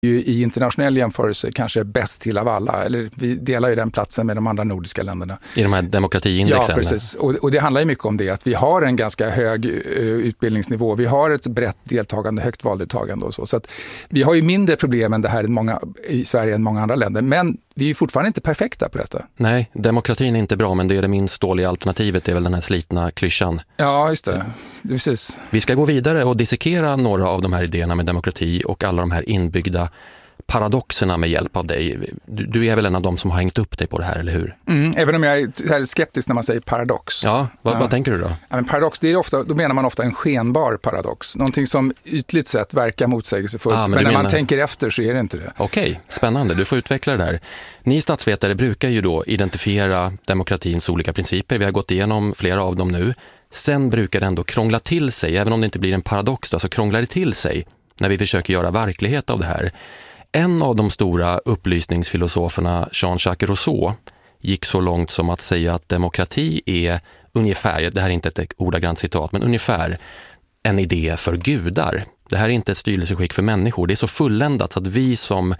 i internationell jämförelse kanske bäst till av alla. Eller vi delar ju den platsen med de andra nordiska länderna. I de här demokratiindexen? Ja, precis. Och det handlar ju mycket om det. Att vi har en ganska hög utbildningsnivå. Vi har ett brett deltagande, högt valdeltagande och så. Så att vi har ju mindre problem än det här i Sverige än många andra länder. Men vi är fortfarande inte perfekta på detta. Nej, demokratin är inte bra, men det är det minst dåliga alternativet. Det är väl den här slitna klyschan. Ja, just det. Precis. Vi ska gå vidare och dissekera några av de här idéerna med demokrati och alla de här inbyggda paradoxerna med hjälp av dig. Du är väl en av dem som har hängt upp dig på det här, eller hur? Även om jag är skeptisk när man säger paradox. Ja, vad tänker du då? Ja, men paradox, då menar man ofta en skenbar paradox. Någonting som ytligt sett verkar motsägelsefullt, men när man tänker efter så är det inte det. Okej, spännande. Du får utveckla det där. Ni statsvetare brukar ju då identifiera demokratins olika principer. Vi har gått igenom flera av dem nu. Sen brukar det ändå krångla till sig, även om det inte blir en paradox då, så krånglar det till sig när vi försöker göra verklighet av det här. En av de stora upplysningsfilosoferna, Jean-Jacques Rousseau, gick så långt som att säga att demokrati är ungefär, det här är inte ett ordagrant citat, men ungefär en idé för gudar. Det här är inte ett styrelseskick för människor. Det är så fulländat så att vi som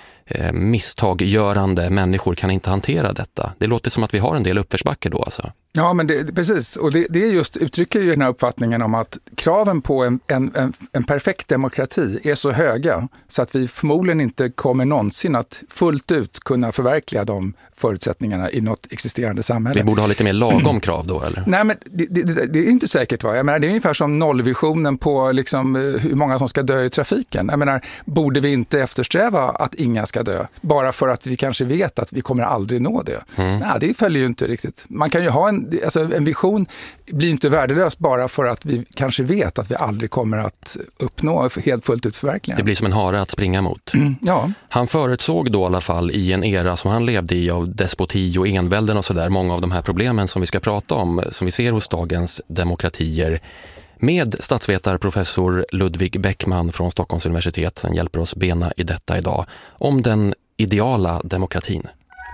misstaggörande människor kan inte hantera detta. Det låter som att vi har en del uppförsbacke då alltså. Ja, men precis. Och det är just uttrycker ju den här uppfattningen om att kraven på en perfekt demokrati är så höga så att vi förmodligen inte kommer någonsin att fullt ut kunna förverkliga de förutsättningarna i något existerande samhälle. Vi borde ha lite mer lagom krav då, eller? Nej, men det är inte säkert. Va? Jag menar, det är ungefär som nollvisionen på liksom, hur många som ska dö i trafiken. Jag menar, borde vi inte eftersträva att inga ska dö? Bara för att vi kanske vet att vi kommer aldrig nå det. Nej, det följer ju inte riktigt. Man kan ju ha en vision blir inte värdelös bara för att vi kanske vet att vi aldrig kommer att uppnå helt fullt ut förverkligen. Det blir som en hare att springa mot. Ja. Han förutsåg då i alla fall i en era som han levde i av despoti och envälden och sådär, många av de här problemen som vi ska prata om, som vi ser hos dagens demokratier. Med statsvetarprofessor Ludvig Bäckman från Stockholms universitet, han hjälper oss bena i detta idag, om den ideala demokratin.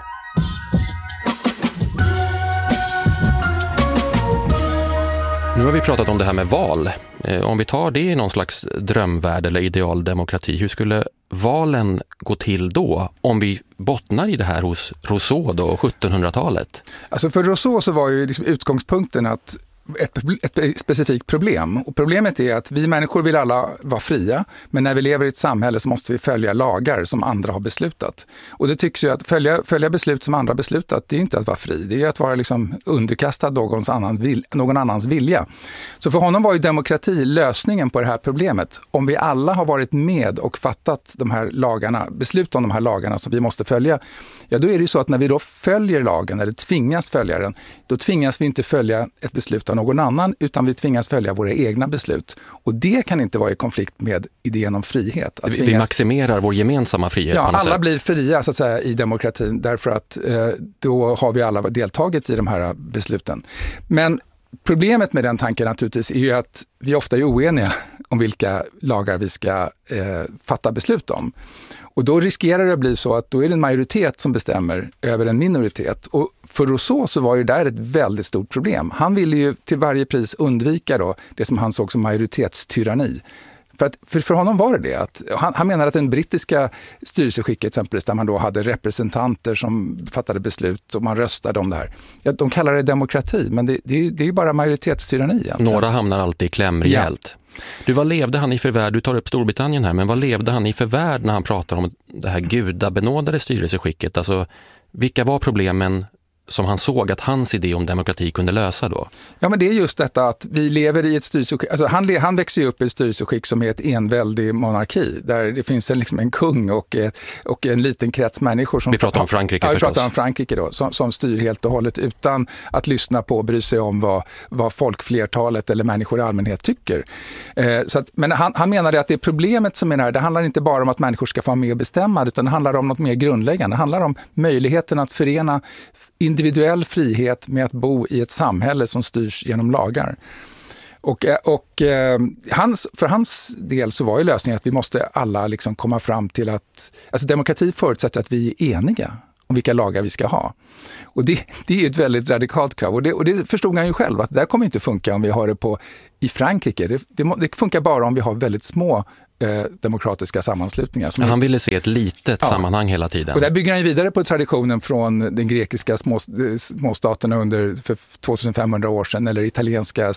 Nu har vi pratat om det här med val. Om vi tar det i någon slags drömvärld eller ideal demokrati, hur skulle valen gå till då om vi bottnar i det här hos Rousseau då, 1700-talet? Alltså för Rousseau så var ju liksom utgångspunkten att ett specifikt problem. Och problemet är att vi människor vill alla vara fria, men när vi lever i ett samhälle så måste vi följa lagar som andra har beslutat. Och det tycks ju att följa beslut som andra beslutat, det är inte att vara fri. Det är att vara liksom underkastad någon annans vilja. Så för honom var ju demokrati lösningen på det här problemet. Om vi alla har varit med och fattat de här lagarna, beslut om de här lagarna som vi måste följa, ja då är det ju så att när vi då följer lagen eller tvingas följa den, då tvingas vi inte följa ett beslut av någon annan, utan vi tvingas följa våra egna beslut. Och det kan inte vara i konflikt med idén om frihet. Att vi maximerar vår gemensamma frihet på något sätt. Alla blir fria så att säga i demokratin därför att då har vi alla deltagit i de här besluten. Men problemet med den tanken naturligtvis är ju att vi ofta är oeniga om vilka lagar vi ska fatta beslut om. Och då riskerar det att bli så att då är det en majoritet som bestämmer över en minoritet. Och för Rousseau så var ju där ett väldigt stort problem. Han ville ju till varje pris undvika då det som han såg som majoritetstyranni. För honom var det att han menar att den brittiska styrelseskicket exempelvis där man då hade representanter som fattade beslut och man röstade om det här. Ja, de kallar det demokrati, men det är ju bara majoritetstyranni egentligen. Några hamnar alltid i kläm rejält. Ja. Vad levde han i för värld? Du tar upp Storbritannien här, men vad levde han i för värld när han pratar om det här gudabenådade styrelseskicket? Alltså, vilka var problemen som han såg att hans idé om demokrati kunde lösa då? Ja, men det är just detta att vi lever i ett styrelseskick. Alltså han växer ju upp i ett styrelseskick som är ett enväldig monarki där det finns en kung och en liten krets människor som... Vi pratar om Frankrike förstås. Ja, vi pratar om Frankrike då, som styr helt och hållet utan att lyssna på och bry sig om vad folkflertalet eller människor i allmänhet tycker. Men han menade att det problemet som är här, det handlar inte bara om att människor ska få med och bestämma, utan det handlar om något mer grundläggande. Det handlar om möjligheten att förena individuell frihet med att bo i ett samhälle som styrs genom lagar. För hans del så var ju lösningen att vi måste alla liksom komma fram till att... Alltså demokrati förutsätter att vi är eniga om vilka lagar vi ska ha. Och det är ju ett väldigt radikalt krav. Och det förstod han ju själv att det där kommer inte funka om vi har det i Frankrike. Det funkar bara om vi har väldigt små demokratiska sammanslutningar. Han ville se ett litet sammanhang hela tiden. Och där bygger han vidare på traditionen från den grekiska småstaterna för 2500 år sedan, eller italienska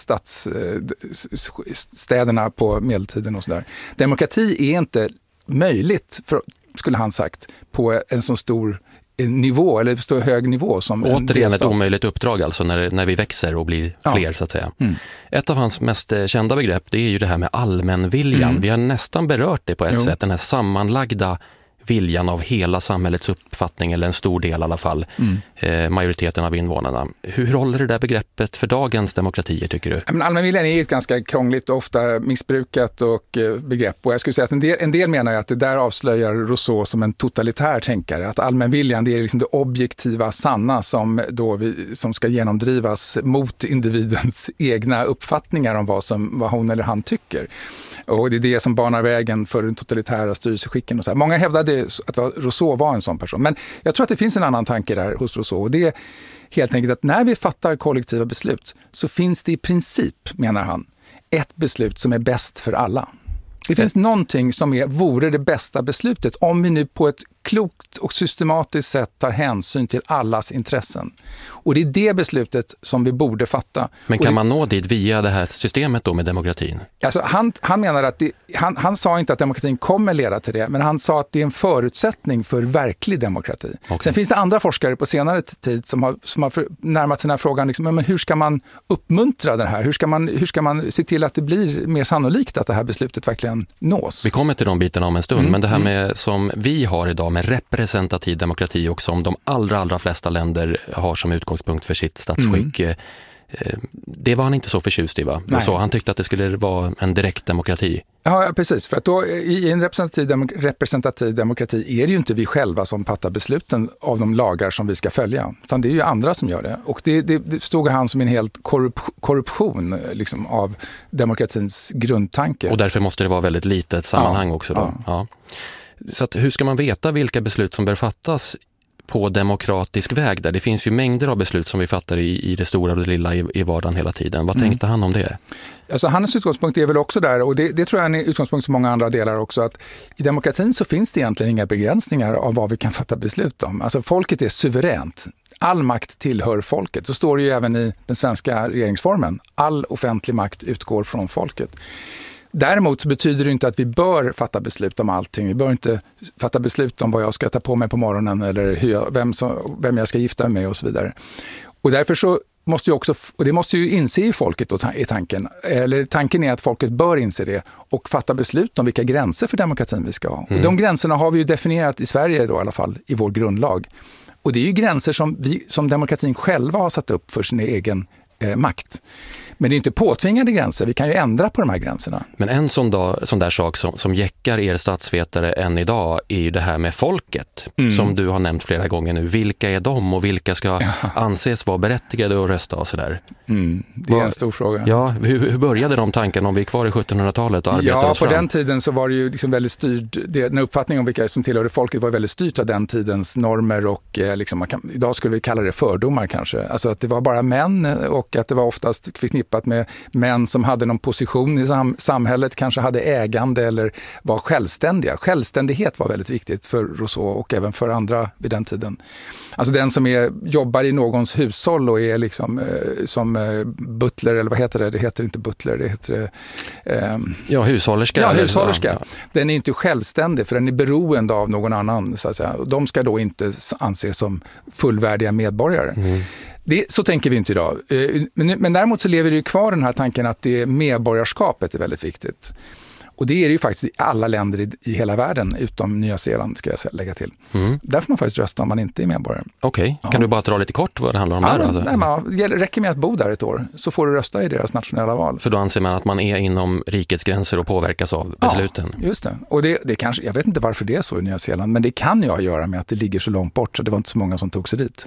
städerna på medeltiden och sådär. Demokrati är inte möjligt, skulle han sagt, på en så stor nivå, eller så hög nivå som återigen ett omöjligt uppdrag alltså när vi växer och blir fler så att säga. Ett av hans mest kända begrepp, det är ju det här med allmänviljan. Vi har nästan berört det på ett sätt, den här sammanlagda viljan av hela samhällets uppfattning, eller en stor del i alla fall, majoriteten av invånarna. Hur håller det där begreppet för dagens demokratier, tycker du? Men allmänviljan är ett ganska krångligt och ofta missbrukat begrepp, och jag skulle säga att en del menar att det där avslöjar Rousseau som en totalitär tänkare, att allmänviljan, det är liksom det objektiva sanna som ska genomdrivas mot individens egna uppfattningar om vad hon eller han tycker. Och det är det som banar vägen för den totalitära styrelseskicken och så här. Många hävdade att Rousseau var en sån person. Men jag tror att det finns en annan tanke där hos Rousseau. Och det är helt enkelt att när vi fattar kollektiva beslut så finns det i princip, menar han, ett beslut som är bäst för alla. Det finns någonting som vore det bästa beslutet om vi nu på ett klokt och systematiskt sätt tar hänsyn till allas intressen. Och det är det beslutet som vi borde fatta. Men kan man nå dit via det här systemet då med demokratin? Alltså han menar att han sa inte att demokratin kommer leda till det, men han sa att det är en förutsättning för verklig demokrati. Okay. Sen finns det andra forskare på senare tid som har närmat sig den här frågan, liksom, men hur ska man uppmuntra den här? Hur ska man se till att det blir mer sannolikt att det här beslutet verkligen nås? Vi kommer till de bitarna om en stund, men det här med som vi har idag med representativ demokrati, och som de allra flesta länder har som utgångspunkt för sitt statsskick. Det var han inte så förtjust i, va? Så han tyckte att det skulle vara en direkt demokrati. Ja, precis. För att då i en representativ demokrati är det ju inte vi själva som fattar besluten av de lagar som vi ska följa. Utan det är ju andra som gör det. Och det stod han som en helt korruption liksom, av demokratins grundtanke. Och därför måste det vara väldigt litet sammanhang också då. Ja. Så att, hur ska man veta vilka beslut som bör fattas på demokratisk väg där? Det finns ju mängder av beslut som vi fattar i det stora och det lilla i vardagen hela tiden. Vad tänkte han om det? Alltså, hans utgångspunkt är väl också där, och det tror jag är en utgångspunkt som många andra delar också, att i demokratin så finns det egentligen inga begränsningar av vad vi kan fatta beslut om. Alltså folket är suveränt. All makt tillhör folket. Så står det ju även i den svenska regeringsformen. All offentlig makt utgår från folket. Däremot så betyder det inte att vi bör fatta beslut om allting. Vi bör inte fatta beslut om vad jag ska ta på mig på morgonen, eller vem jag ska gifta mig med och så vidare. Och därför så måste ju också, och det måste ju inse folket då, i tanken. Eller tanken är att folket bör inse det och fatta beslut om vilka gränser för demokratin vi ska ha. Och de gränserna har vi ju definierat i Sverige då i alla fall, i vår grundlag. Och det är ju gränser som demokratin själva har satt upp för sin egen makt. Men det är inte påtvingade gränser. Vi kan ju ändra på de här gränserna. Men en sån där sak som jäckar er statsvetare än idag är ju det här med folket. Som du har nämnt flera gånger nu. Vilka är de och vilka ska anses vara berättigade att rösta och sådär? Det är en stor fråga. Ja, hur började de tankarna om vi är kvar i 1700-talet och arbetar oss fram? På den tiden så var det ju liksom väldigt styrt. Den uppfattningen om vilka som tillhörde folket var väldigt styrt av den tidens normer och liksom, idag skulle vi kalla det fördomar kanske. Alltså att det var bara män och att det var oftast förknippat med män som hade någon position i samhället, kanske hade ägande eller var självständiga. Självständighet var väldigt viktigt för Rousseau och även för andra vid den tiden. Alltså den som jobbar i någons hushåll och är liksom som butler, eller vad heter det? Det heter inte butler, det heter hushållerska. Ja, hushållerska. Ja. Den är inte självständig för den är beroende av någon annan, så att säga. De ska då inte anses som fullvärdiga medborgare. Så tänker vi inte idag. Men däremot så lever det ju kvar den här tanken att medborgarskapet är väldigt viktigt. Och det är det ju faktiskt i alla länder i hela världen, utom Nya Zeeland ska jag lägga till. Där får man faktiskt rösta om man inte är medborgare. Okej. Kan du bara dra lite kort vad det handlar om där? Alltså? Det räcker med att bo där ett år, så får du rösta i deras nationella val. För då anser man att man är inom rikets gränser och påverkas av besluten? Ja, just det. Och det kanske, jag vet inte varför det är så i Nya Zeeland, men det kan ju göra med att det ligger så långt bort så det var inte så många som tog sig dit.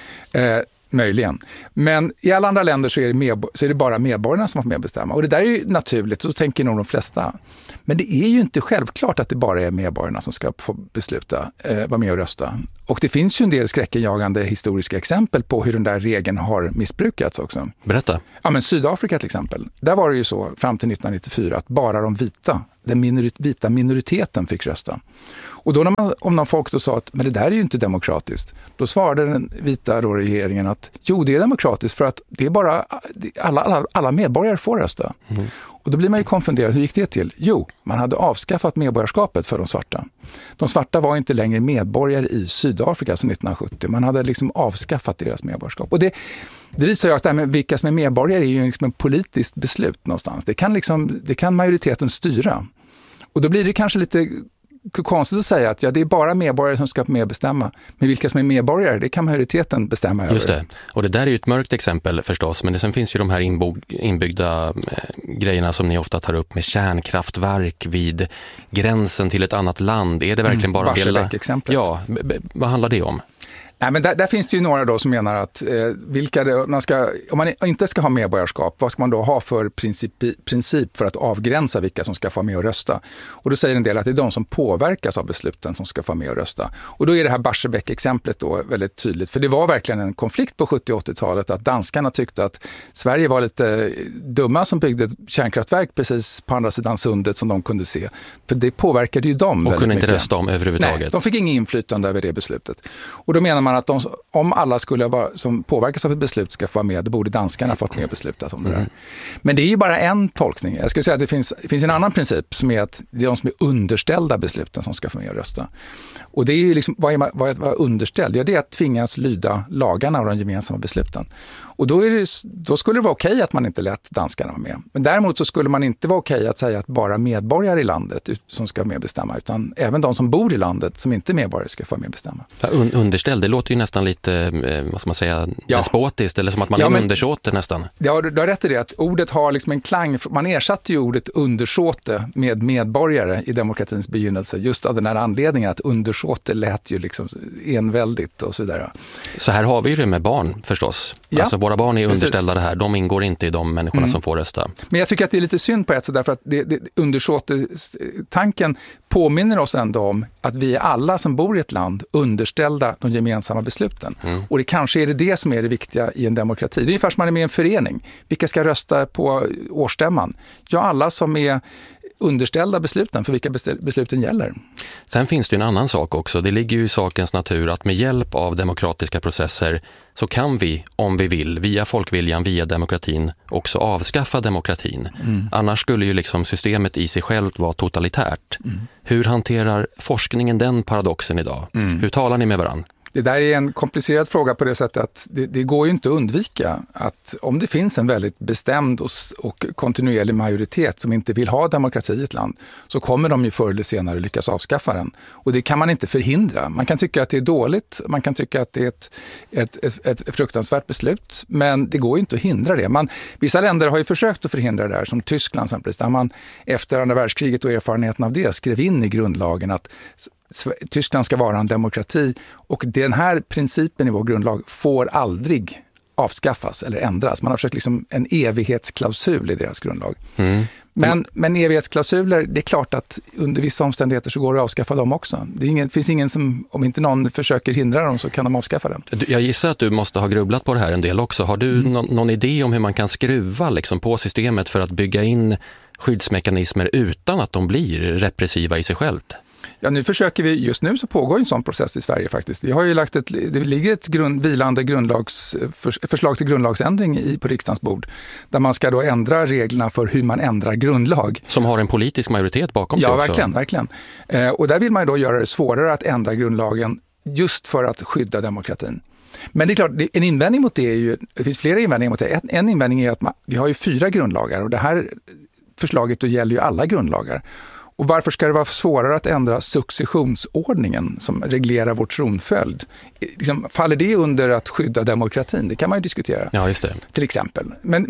Möjligen. Men i alla andra länder så är det bara medborgarna som får medbestämma. Och det där är ju naturligt, så tänker nog de flesta. Men det är ju inte självklart att det bara är medborgarna som ska få besluta, vara med och rösta. Och det finns ju en del skräckenjagande historiska exempel på hur den där regeln har missbrukats också. Berätta. Ja, men Sydafrika till exempel. Där var det ju så fram till 1994 att bara de vita den vita minoriteten fick rösta. Och då om någon folk då sa att men det där är ju inte demokratiskt, då svarade den vita regeringen att jo, det är demokratiskt för att det är bara alla medborgare får rösta. Mm. Och då blir man ju konfunderad, hur gick det till? Jo, man hade avskaffat medborgarskapet för de svarta. De svarta var inte längre medborgare i Sydafrika sedan 1970. Man hade liksom avskaffat deras medborgarskap. Och det visar ju att det här med vilka som är medborgare är ju liksom en politiskt beslut någonstans. Det kan majoriteten styra. Och då blir det kanske lite konstigt att säga att det är bara medborgare som ska med bestämma. Men vilka som är medborgare, det kan majoriteten bestämma över. Just det. Och det där är ju ett mörkt exempel förstås, men sen finns ju de här inbyggda grejerna som ni ofta tar upp med kärnkraftverk vid gränsen till ett annat land. Är det verkligen bara Barsebäck-exemplet. Ja, vad handlar det om? Nej, men där finns det ju några då som menar att om man inte ska ha medborgarskap, vad ska man då ha för princip för att avgränsa vilka som ska få med och rösta? Och då säger en del att det är de som påverkas av besluten som ska få med och rösta. Och då är det här Barsebäck-exemplet då väldigt tydligt. För det var verkligen en konflikt på 70- och 80-talet att danskarna tyckte att Sverige var lite dumma som byggde ett kärnkraftverk precis på andra sidan sundet som de kunde se. För det påverkade ju dem. Och kunde inte rösta om överhuvudtaget. Nej, de fick ingen inflytande över det beslutet. Och då menar man att om alla som påverkas av ett beslut ska få vara med, då borde danskarna fått med och beslutat om det där. Men det är ju bara en tolkning. Jag skulle säga att det finns en annan princip som är att det är de som är underställda besluten som ska få med och rösta. Och det är ju liksom, vad är att vara underställd? Ja, det är att tvingas lyda lagarna och de gemensamma besluten. Och då skulle det vara okej att man inte lät danskarna vara med. Men däremot så skulle man inte vara okej att säga att bara medborgare i landet som ska med bestämma, utan även de som bor i landet som inte är medborgare ska få med bestämma. Underställd, det låter ju nästan lite, vad ska man säga, despotiskt, eller som att man är undersåte nästan. Ja, du har rätt i det, att ordet har liksom en klang. Man ersatte ju ordet undersåte med medborgare i demokratins begynnelse, just av den här anledningen att undersåte lät ju liksom enväldigt och så vidare. Så här har vi ju det med barn förstås. Ja. Alltså våra barn är underställda det här, de ingår inte i de människorna som får rösta. Men jag tycker att det är lite synd på ett sätt, därför att undersåte-tanken påminner oss ändå om att vi är alla som bor i ett land underställda de gemensamma besluten. Och det kanske är det som är det viktiga i en demokrati. Det är ungefär som man är med i en förening. Vilka ska rösta på årsstämman? Ja, alla som är underställda besluten för vilka besluten gäller. Sen finns det en annan sak också. Det ligger ju i sakens natur att med hjälp av demokratiska processer så kan vi, om vi vill, via folkviljan, via demokratin, också avskaffa demokratin. Annars skulle ju liksom systemet i sig självt vara totalitärt. Hur hanterar forskningen den paradoxen idag? Hur talar ni med varann? Det där är en komplicerad fråga på det sättet att det går ju inte att undvika att om det finns en väldigt bestämd och kontinuerlig majoritet som inte vill ha demokrati i ett land, så kommer de ju förr eller senare lyckas avskaffa den. Och det kan man inte förhindra. Man kan tycka att det är dåligt, man kan tycka att det är ett fruktansvärt beslut, men det går ju inte att hindra det. Vissa länder har ju försökt att förhindra det där, som Tyskland exempelvis, där man efter andra världskriget och erfarenheten av det skrev in i grundlagen att Tyskland ska vara en demokrati, och den här principen i vår grundlag får aldrig avskaffas eller ändras. Man har försökt liksom en evighetsklausul i deras grundlag. Men evighetsklausuler, det är klart att under vissa omständigheter så går det att avskaffa dem också. Det finns ingen som, om inte någon försöker hindra dem, så kan de avskaffa dem. Jag gissar att du måste ha grubblat på det här en del också. Har du någon idé om hur man kan skruva liksom på systemet för att bygga in skyddsmekanismer utan att de blir repressiva i sig självt? Ja, just nu så pågår en sån process i Sverige faktiskt. Vi har ju det ligger ett vilande förslag till grundlagsändring på riksdagens bord, där man ska då ändra reglerna för hur man ändrar grundlag. Som har en politisk majoritet bakom sig också. Ja, verkligen. Och där vill man ju då göra det svårare att ändra grundlagen just för att skydda demokratin. Men det är klart, en invändning mot det är ju, det finns flera invändningar mot det. En invändning är att vi har ju 4 grundlagar, och det här förslaget då gäller ju alla grundlagar. Och varför ska det vara svårare att ändra successionsordningen som reglerar vår tronföljd? Faller det under att skydda demokratin? Det kan man ju diskutera. Ja, just det. Till exempel.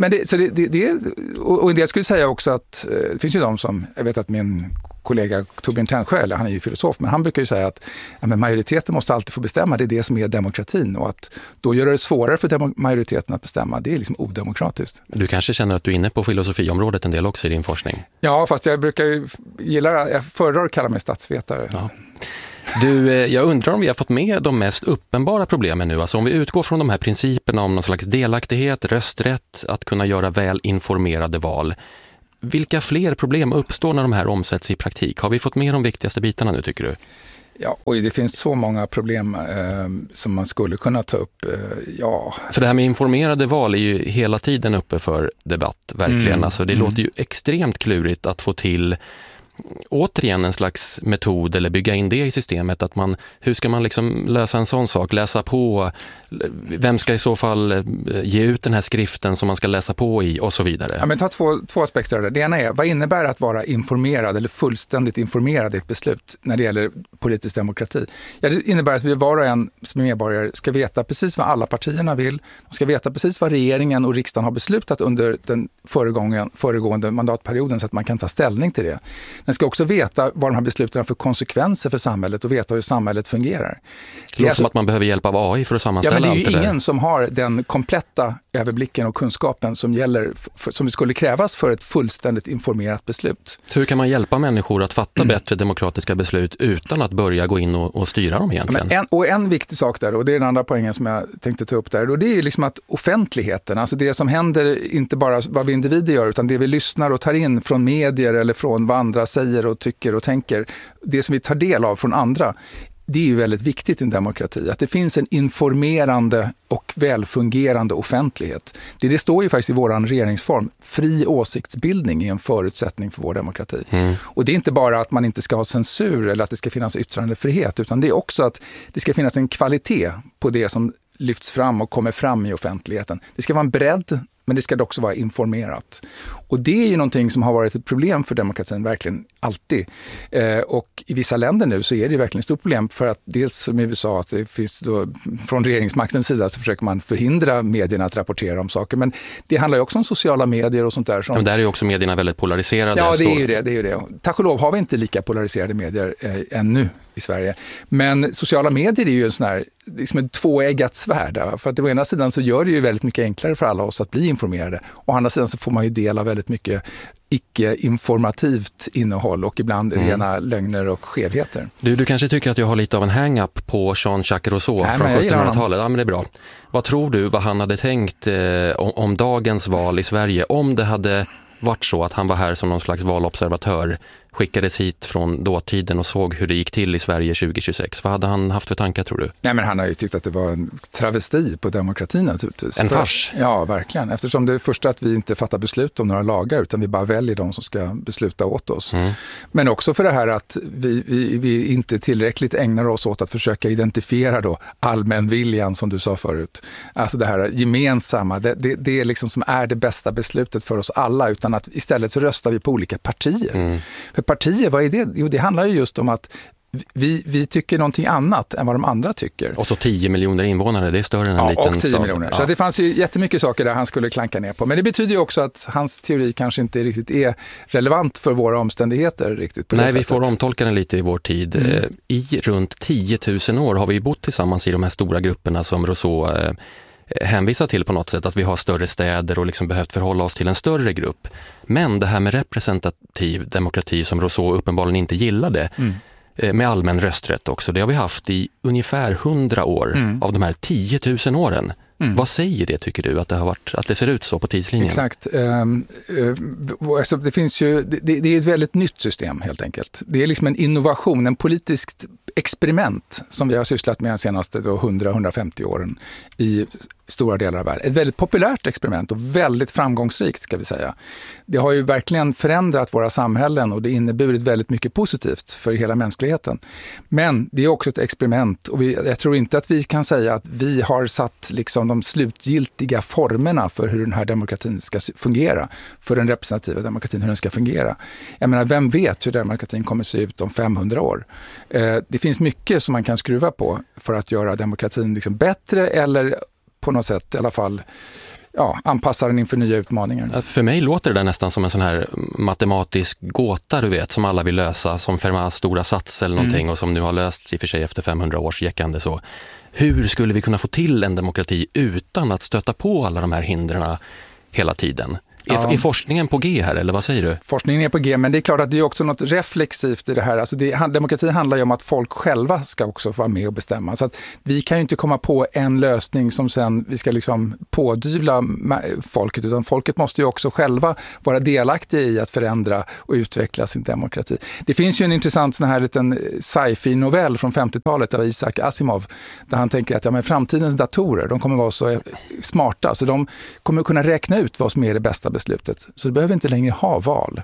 Och jag skulle säga också att det finns ju de som, jag vet att min kollega Torbjörn Tännsjö, han är ju filosof, men han brukar ju säga att majoriteten måste alltid få bestämma, det är det som är demokratin, och att då göra det svårare för majoriteten att bestämma, det är liksom odemokratiskt. Du kanske känner att du är inne på filosofiområdet en del också i din forskning? Ja, fast jag brukar ju jag föredrar att kalla mig statsvetare. Ja. Jag undrar om vi har fått med de mest uppenbara problemen nu. Alltså om vi utgår från de här principerna om någon slags delaktighet, rösträtt, att kunna göra väl informerade val. Vilka fler problem uppstår när de här omsätts i praktik? Har vi fått med de viktigaste bitarna nu, tycker du? Ja, och det finns så många problem som man skulle kunna ta upp. För det här med informerade val är ju hela tiden uppe för debatt, verkligen. Alltså, det låter ju extremt klurigt att få till återigen en slags metod eller bygga in det i systemet. Att hur ska man liksom lösa en sån sak? Läsa på, vem ska i så fall ge ut den här skriften som man ska läsa på i och så vidare? Ja, men ta två aspekter av det. Det ena är, vad innebär att vara informerad eller fullständigt informerad i ett beslut när det gäller politisk demokrati? Ja, det innebär att vi var och en som medborgare ska veta precis vad alla partierna vill. De ska veta precis vad regeringen och riksdagen har beslutat under den föregående mandatperioden så att man kan ta ställning till det. Den ska också veta vad de här besluten har för konsekvenser för samhället och veta hur samhället fungerar. Det låter som att man behöver hjälp av AI för att sammanställa allt det där. Ja, men det är ju ingen som har den kompletta överblicken och kunskapen som skulle krävas för ett fullständigt informerat beslut. Så hur kan man hjälpa människor att fatta bättre demokratiska beslut utan att börja gå in och styra dem egentligen? Ja, en viktig sak där, och det är den andra poängen som jag tänkte ta upp där, och det är liksom att offentligheten, alltså det som händer, inte bara vad vi individer gör, utan det vi lyssnar och tar in från medier eller från vad andra säger och tycker och tänker, det som vi tar del av från andra, det är ju väldigt viktigt i en demokrati. Att det finns en informerande och välfungerande offentlighet. Det står ju faktiskt i vår regeringsform. Fri åsiktsbildning är en förutsättning för vår demokrati. Och det är inte bara att man inte ska ha censur eller att det ska finnas yttrandefrihet, utan det är också att det ska finnas en kvalitet på det som lyfts fram och kommer fram i offentligheten. Det ska vara en bredd, men det ska också vara informerat. Och det är ju någonting som har varit ett problem för demokratin, verkligen alltid. Och i vissa länder nu så är det verkligen ett stort problem, för att dels som i USA, att det finns då, från regeringsmaktens sida så försöker man förhindra medierna att rapportera om saker. Men det handlar ju också om sociala medier och sånt där. Men där är ju också medierna väldigt polariserade. Ja, det är ju det. Tack och lov har vi inte lika polariserade medier ännu i Sverige. Men sociala medier är ju en sån här, liksom ett tvåeggat svärd. För att å ena sidan så gör det ju väldigt mycket enklare för alla oss att bli informerade. Å andra sidan så får man ju del av väldigt mycket icke-informativt innehåll och ibland rena lögner och skevheter. Du kanske tycker att jag har lite av en hang-up på Jean-Jacques Rousseau från 1700-talet. Ja, men det är bra. Vad tror du vad han hade tänkt om dagens val i Sverige? Om det hade varit så att han var här som någon slags valobservatör, skickades hit från dåtiden och såg hur det gick till i Sverige 2026. Vad hade han haft för tankar, tror du? Nej, men han har ju tyckt att det var en travesti på demokratin naturligtvis. En fars? Ja, verkligen. Eftersom det är först att vi inte fattar beslut om några lagar, utan vi bara väljer de som ska besluta åt oss. Men också för det här att vi inte tillräckligt ägnar oss åt att försöka identifiera då allmänviljan, som du sa förut. Alltså det här gemensamma, det är liksom som är det bästa beslutet för oss alla, utan att istället så röstar vi på olika partier. För partier, vad är det? Jo, det handlar ju just om att vi tycker någonting annat än vad de andra tycker. Och så 10 miljoner invånare, det är större än en liten stad. Och 10 miljoner. Så det fanns ju jättemycket saker där han skulle klanka ner på. Men det betyder ju också att hans teori kanske inte riktigt är relevant för våra omständigheter riktigt. Nej, vi får omtolka den lite i vår tid. I runt 10 000 år har vi bott tillsammans i de här stora grupperna som Rousseau hänvisar till på något sätt, att vi har större städer och liksom behövt förhålla oss till en större grupp. Men det här med representativ demokrati som Rousseau uppenbarligen inte gillade, med allmän rösträtt också, det har vi haft i ungefär 100 år av de här 10 000 åren. Vad säger det, tycker du, att det har varit, att det ser ut så på tidslinjen? Exakt. Alltså det finns ju, det är ett väldigt nytt system helt enkelt. Det är liksom en innovation, en politiskt experiment som vi har sysslat med de senaste 100-150 åren i stora delar av världen. Ett väldigt populärt experiment och väldigt framgångsrikt, ska vi säga. Det har ju verkligen förändrat våra samhällen och det inneburit väldigt mycket positivt för hela mänskligheten. Men det är också ett experiment och jag tror inte att vi kan säga att vi har satt liksom de slutgiltiga formerna för hur den här demokratin ska fungera, för den representativa demokratin, hur den ska fungera. Jag menar, vem vet hur demokratin kommer att se ut om 500 år? Det finns mycket som man kan skruva på för att göra demokratin liksom bättre eller på något sätt i alla fall anpassa den inför nya utmaningar. För mig låter det nästan som en sån här matematisk gåta, du vet, som alla vill lösa, som Fermats stora sats eller någonting och som nu har lösts i och för sig efter 500 års jäckande så. Hur skulle vi kunna få till en demokrati utan att stöta på alla de här hindren hela tiden? Är forskningen på G här, eller vad säger du? Forskningen är på G, men det är klart att det är också något reflexivt i det här. Alltså demokrati handlar ju om att folk själva ska också vara med och bestämma. Så att vi kan ju inte komma på en lösning som sen vi ska liksom pådyvla folket, utan folket måste ju också själva vara delaktiga i att förändra och utveckla sin demokrati. Det finns ju en intressant sån här liten sci-fi-novell från 50-talet av Isaac Asimov, där han tänker att framtidens datorer, de kommer vara så smarta, så de kommer kunna räkna ut vad som är det bästa beslutet. Så det behöver inte längre ha val.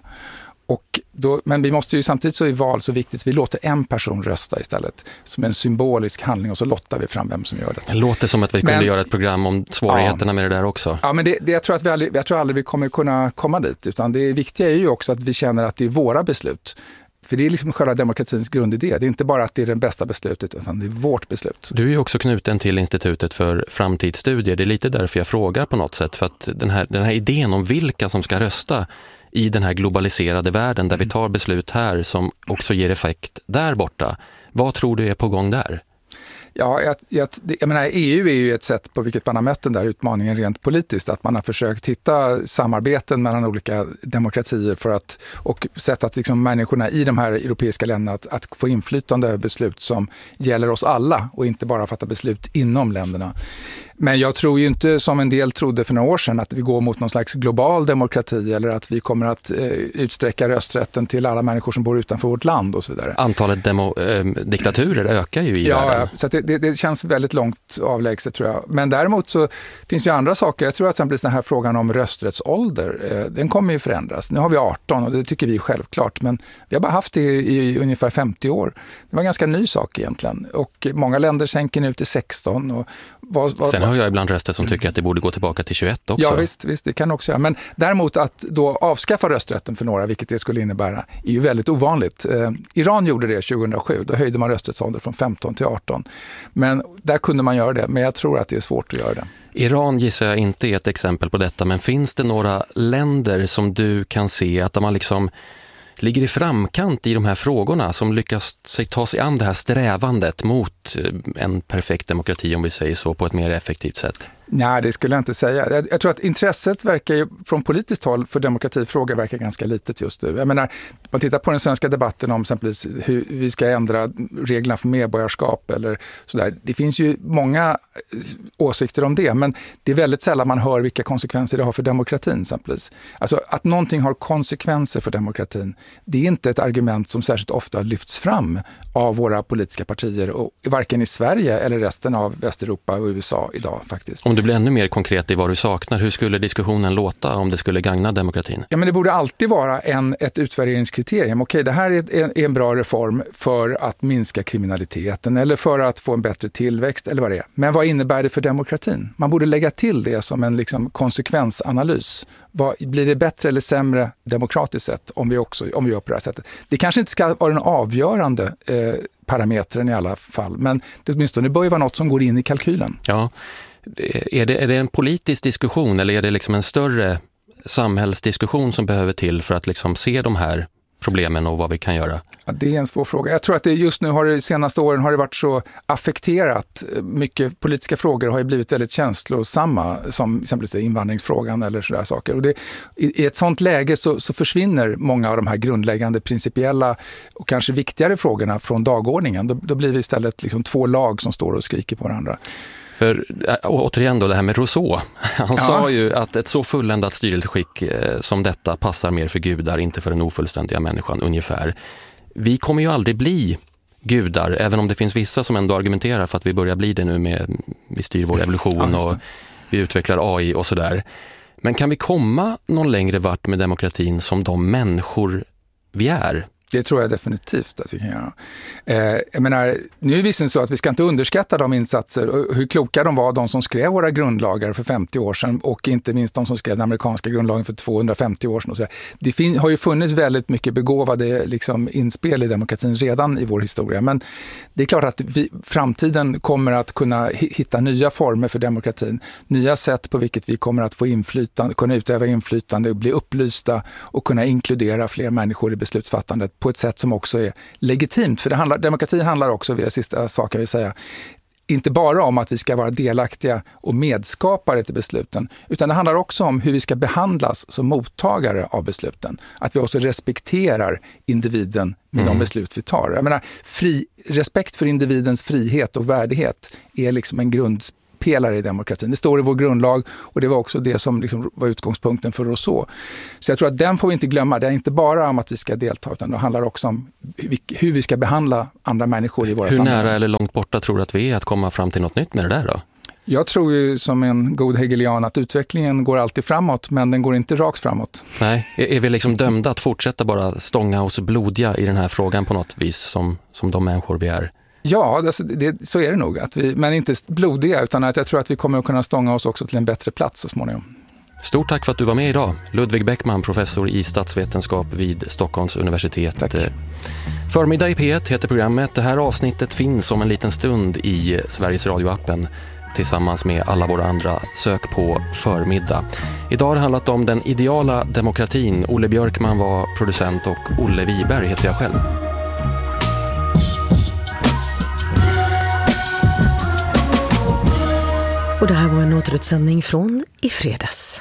Men vi måste ju samtidigt, så i val så viktigt, vi låter en person rösta istället som en symbolisk handling, och så lottar vi fram vem som gör det. Det låter som att vi kunde göra ett program om svårigheterna med det där också. Ja, men jag tror aldrig vi kommer kunna komma dit, utan det viktiga är ju också att vi känner att det är våra beslut. För det är liksom själva demokratins grundidé. Det är inte bara att det är det bästa beslutet, utan det är vårt beslut. Du är ju också knuten till Institutet för framtidsstudier. Det är lite därför jag frågar på något sätt. För att den här idén om vilka som ska rösta i den här globaliserade världen, där vi tar beslut här som också ger effekt där borta. Vad tror du är på gång där? Ja, jag menar, EU är ju ett sätt på vilket man har mött den där utmaningen rent politiskt. Att man har försökt hitta samarbeten mellan olika demokratier och sätt att liksom människorna i de här europeiska länderna att få inflytande över beslut som gäller oss alla och inte bara fatta beslut inom länderna. Men jag tror ju inte, som en del trodde för några år sedan, att vi går mot någon slags global demokrati eller att vi kommer att utsträcka rösträtten till alla människor som bor utanför vårt land och så vidare. Antalet diktaturer ökar ju i världen. Ja, så att det känns väldigt långt avlägset, tror jag. Men däremot så finns det ju andra saker. Jag tror att exempelvis den här frågan om rösträttsålder, den kommer ju förändras. Nu har vi 18 och det tycker vi är självklart, men vi har bara haft det i ungefär 50 år. Det var en ganska ny sak egentligen. Och många länder sänker nu till 16 och Sen har jag ibland röster som tycker att det borde gå tillbaka till 21 också. Ja, visst, det kan också göra. Men däremot att då avskaffa rösträtten för några, vilket det skulle innebära, är ju väldigt ovanligt. Iran gjorde det 2007. Då höjde man rösträttsålder från 15 till 18. Men där kunde man göra det. Men jag tror att det är svårt att göra det. Iran gissar jag inte är ett exempel på detta. Men finns det några länder som du kan se att man liksom ligger i framkant i de här frågorna, som lyckas ta sig an det här strävandet mot en perfekt demokrati, om vi säger så, på ett mer effektivt sätt? Nej, det skulle jag inte säga. Jag tror att intresset verkar ju från politiskt håll för demokratifrågor verkar ganska litet just nu. Jag menar, man tittar på den svenska debatten om exempelvis hur vi ska ändra reglerna för medborgarskap eller sådär. Det finns ju många åsikter om det, men det är väldigt sällan man hör vilka konsekvenser det har för demokratin exempelvis. Alltså att någonting har konsekvenser för demokratin, det är inte ett argument som särskilt ofta lyfts fram av våra politiska partier, och varken i Sverige eller resten av Västeuropa och USA idag faktiskt. Om du blir ännu mer konkret i vad du saknar, hur skulle diskussionen låta om det skulle gagna demokratin? Ja, men det borde alltid vara ett utvärderingskriterium. Okej, det här är en bra reform för att minska kriminaliteten eller för att få en bättre tillväxt eller vad det är. Men vad innebär det för demokratin? Man borde lägga till det som en konsekvensanalys. Blir det bättre eller sämre demokratiskt sett om vi gör på det här sättet? Det kanske inte ska vara den avgörande parametern i alla fall, men det bör ju vara något som går in i kalkylen. Ja. Är det en politisk diskussion eller är det liksom en större samhällsdiskussion som behöver till för att liksom se de här problemen och vad vi kan göra? Ja, det är en svår fråga. Jag tror att det just nu de senaste åren har det varit så affekterat. Mycket politiska frågor har ju blivit väldigt känslosamma, som exempelvis invandringsfrågan eller sådär saker. Och i ett sånt läge så försvinner många av de här grundläggande principiella och kanske viktigare frågorna från dagordningen. Då blir det istället liksom två lag som står och skriker på varandra. För återigen då det här med Rousseau. Han sa ju att ett så fulländat styrelseskick som detta passar mer för gudar, inte för den ofullständiga människan ungefär. Vi kommer ju aldrig bli gudar, även om det finns vissa som ändå argumenterar för att vi börjar bli det nu med vi styr vår evolution och vi utvecklar AI och sådär. Men kan vi komma någon längre vart med demokratin som de människor vi är? Det tror jag definitivt att vi kan göra. Jag menar, nu är det visserligen så att vi ska inte underskatta de insatser och hur kloka de var, de som skrev våra grundlagar för 50 år sedan och inte minst de som skrev den amerikanska grundlagen för 250 år sedan. Och så. Det har ju funnits väldigt mycket begåvade inspel i demokratin redan i vår historia, men det är klart att framtiden kommer att kunna hitta nya former för demokratin, nya sätt på vilket vi kommer att få inflytande, kunna utöva inflytande och bli upplysta och kunna inkludera fler människor i beslutsfattandet på ett sätt som också är legitimt. För demokrati handlar också, det sista saken jag vill säga, inte bara om att vi ska vara delaktiga och medskapare till besluten, utan det handlar också om hur vi ska behandlas som mottagare av besluten. Att vi också respekterar individen med de beslut vi tar. Jag menar, respekt för individens frihet och värdighet är liksom en grundpelare i demokratin. Det står i vår grundlag och det var också det som liksom var utgångspunkten för Rousseau. Så jag tror att den får vi inte glömma. Det är inte bara om att vi ska delta, utan det handlar också om hur vi ska behandla andra människor i våra samhällen. Hur nära eller långt borta tror du att vi är att komma fram till något nytt med det där då? Jag tror ju som en god hegelian att utvecklingen går alltid framåt, men den går inte rakt framåt. Nej, är vi liksom dömda att fortsätta bara stånga oss blodiga i den här frågan på något vis som de människor vi är? Ja, så är det nog. Men inte blodiga, utan att jag tror att vi kommer att kunna stånga oss också till en bättre plats så småningom. Stort tack för att du var med idag. Ludvig Bäckman, professor i statsvetenskap vid Stockholms universitet. Tack. Förmiddag i P1 heter programmet. Det här avsnittet finns om en liten stund i Sveriges Radio-appen tillsammans med alla våra andra. Sök på Förmiddag. Idag har det handlat om den ideala demokratin. Olle Björkman var producent och Olle Wiberg heter jag själv. Och det här var en återutsändning från i fredags.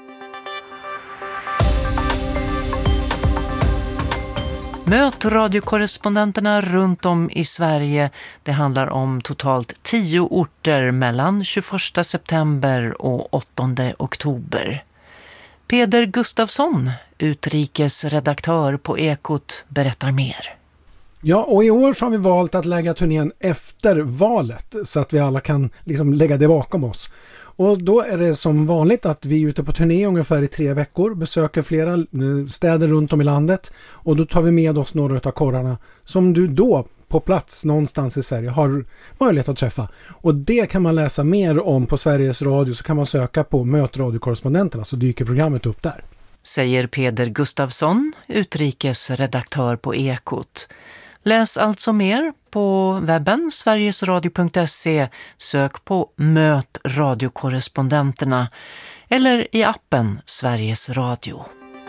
Möt radiokorrespondenterna runt om i Sverige. Det handlar om totalt 10 orter mellan 21 september och 8 oktober. Peder Gustafsson, utrikesredaktör på Ekot, berättar mer. Ja, och i år så har vi valt att lägga turnén efter valet så att vi alla kan liksom lägga det bakom oss. Och då är det som vanligt att vi är ute på turné ungefär i 3 veckor, besöker flera städer runt om i landet och då tar vi med oss några av korrarna som du då på plats någonstans i Sverige har möjlighet att träffa. Och det kan man läsa mer om på Sveriges Radio, så kan man söka på Möt radiokorrespondenterna så dyker programmet upp där. Säger Peder Gustafsson, utrikesredaktör på Ekot. Läs alltså mer på webben sverigesradio.se, sök på Möt radiokorrespondenterna eller i appen Sveriges Radio.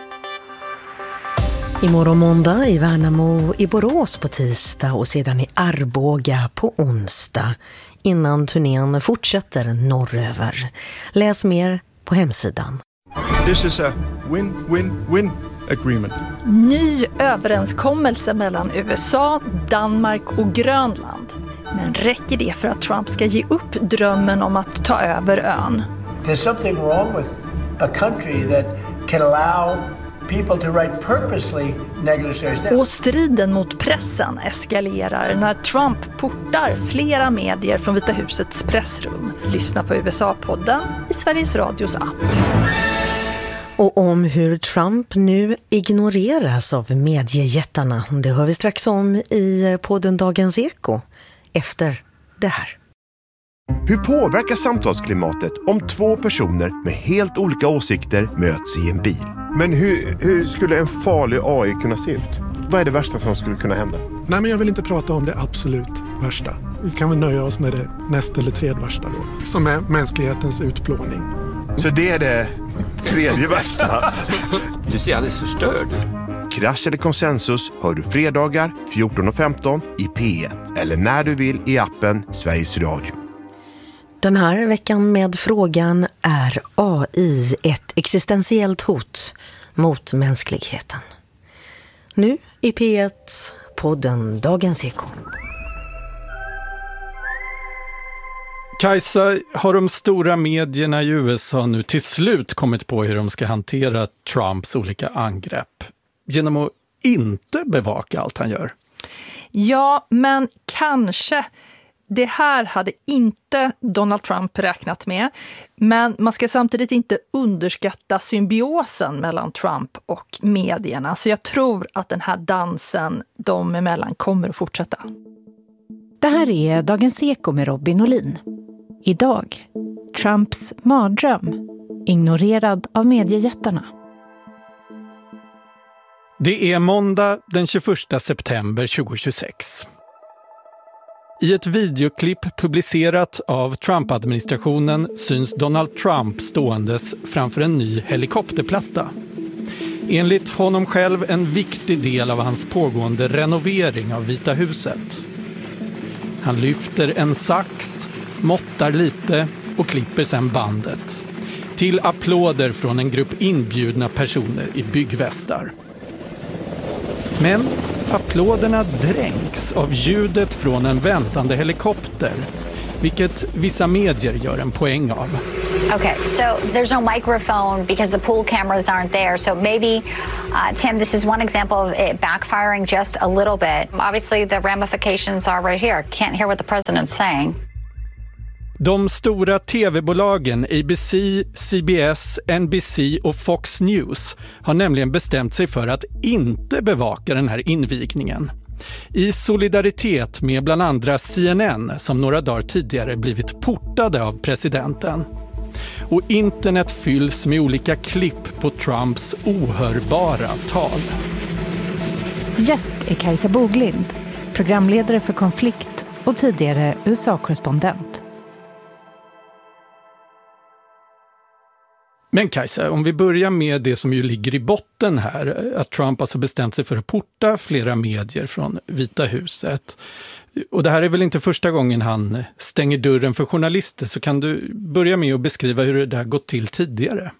Imorgon måndag i Värnamo, i Borås på tisdag och sedan i Arboga på onsdag innan turnén fortsätter norröver. Läs mer på hemsidan. This is a win-win-win agreement. Ny överenskommelse mellan USA, Danmark och Grönland. Men räcker det för att Trump ska ge upp drömmen om att ta över ön? There's something wrong with a country that can allow people to write purposely negative stories. Och striden mot pressen eskalerar när Trump portar flera medier från Vita husets pressrum. Lyssna på USA-podden i Sveriges Radios app. Och om hur Trump nu ignoreras av mediejättarna, det hör vi strax om i podden Dagens Eko efter det här. Hur påverkar samtalsklimatet om 2 personer med helt olika åsikter möts i en bil? Men hur skulle en farlig AI kunna se ut? Vad är det värsta som skulle kunna hända? Nej, men jag vill inte prata om det absolut värsta. Vi kan väl nöja oss med det näst eller 3:e värsta då, som är mänsklighetens utplåning. Så det är det 3:e värsta. Du ser alldeles förstörd. Krasch eller konsensus hör du fredagar 14:15 i P1 eller när du vill i appen Sveriges Radio. Den här veckan med frågan: är AI ett existentiellt hot mot mänskligheten? Nu i P1, podden Dagens Eko. Kajsa, har de stora medierna i USA nu till slut kommit på hur de ska hantera Trumps olika angrepp genom att inte bevaka allt han gör? Ja, men kanske. Det här hade inte Donald Trump räknat med, men man ska samtidigt inte underskatta symbiosen mellan Trump och medierna. Så jag tror att den här dansen dem emellan kommer att fortsätta. Det här är Dagens Eko med Robin Olin. Idag, Trumps mardröm, ignorerad av mediejättarna. Det är måndag den 21 september 2026. I ett videoklipp publicerat av Trump-administrationen syns Donald Trump ståendes framför en ny helikopterplatta. Enligt honom själv en viktig del av hans pågående renovering av Vita huset. Han lyfter en sax, måttar lite och klipper sedan bandet. Till applåder från en grupp inbjudna personer i byggvästar. Men applåderna dränks av ljudet från en väntande helikopter, vilket vissa medier gör en poäng av. Okay, so there's no microphone because the pool cameras aren't there. So maybe, Tim, this is one example of it backfiring just a little bit. Obviously, the ramifications are right here. Can't hear what the president's saying. De stora tv-bolagen ABC, CBS, NBC och Fox News har nämligen bestämt sig för att inte bevaka den här invigningen. I solidaritet med bland andra CNN som några dagar tidigare blivit portade av presidenten. Och internet fylls med olika klipp på Trumps ohörbara tal. Gäst är Kajsa Boglind, programledare för Konflikt och tidigare USA-korrespondent. Men Kajsa, om vi börjar med det som ju ligger i botten här, att Trump alltså bestämt sig för att porta flera medier från Vita huset. Och det här är väl inte första gången han stänger dörren för journalister, så kan du börja med att beskriva hur det där gått till tidigare?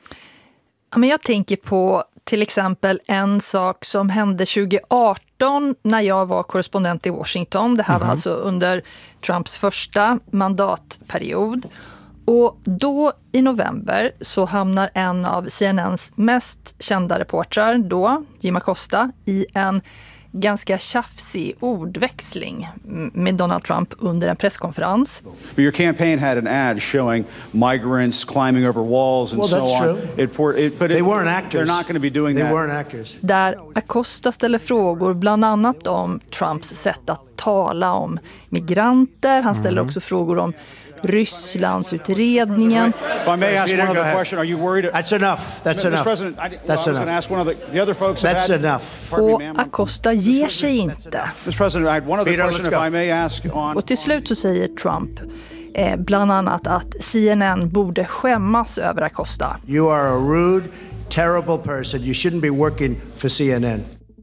Ja, men jag tänker på till exempel en sak som hände 2018 när jag var korrespondent i Washington. Det här var alltså under Trumps första mandatperiod. Och då i november så hamnar en av CNNs mest kända reportrar då, Jim Acosta, i en ganska tjafsig ordväxling med Donald Trump under en presskonferens. But your campaign had an ad showing migrants climbing over walls and so on. But they weren't actors. They're not going to be doing that. They weren't actors. Där Acosta ställer frågor bland annat om Trumps sätt att tala om migranter. Han ställer också frågor om Rysslands utredningen. If I may ask one other question, are you worried? That's enough. That's enough. That's enough. Ask one of the other folks. That's enough. Och Acosta ger sig inte. Mr. President, I had one other question if I may ask on. Och till slut så säger Trump bland annat att CNN borde skämmas över Acosta. You are a rude, terrible person. You shouldn't be working for CNN.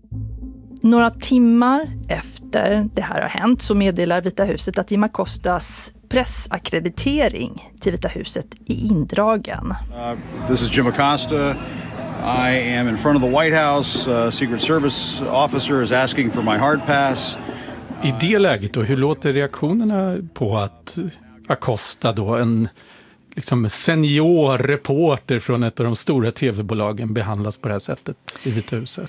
Några timmar efter det här har hänt så meddelar Vita huset att Jim Acostas pressakkreditering till Vita huset är indragen. This is Jim Acosta. I am in front of the White House. Secret Service officer is asking for my hard pass. I det läget då, hur låter reaktionerna på att Acosta då, en liksom senior reporter från ett av de stora tv-bolagen, behandlas på det här sättet i Vita huset?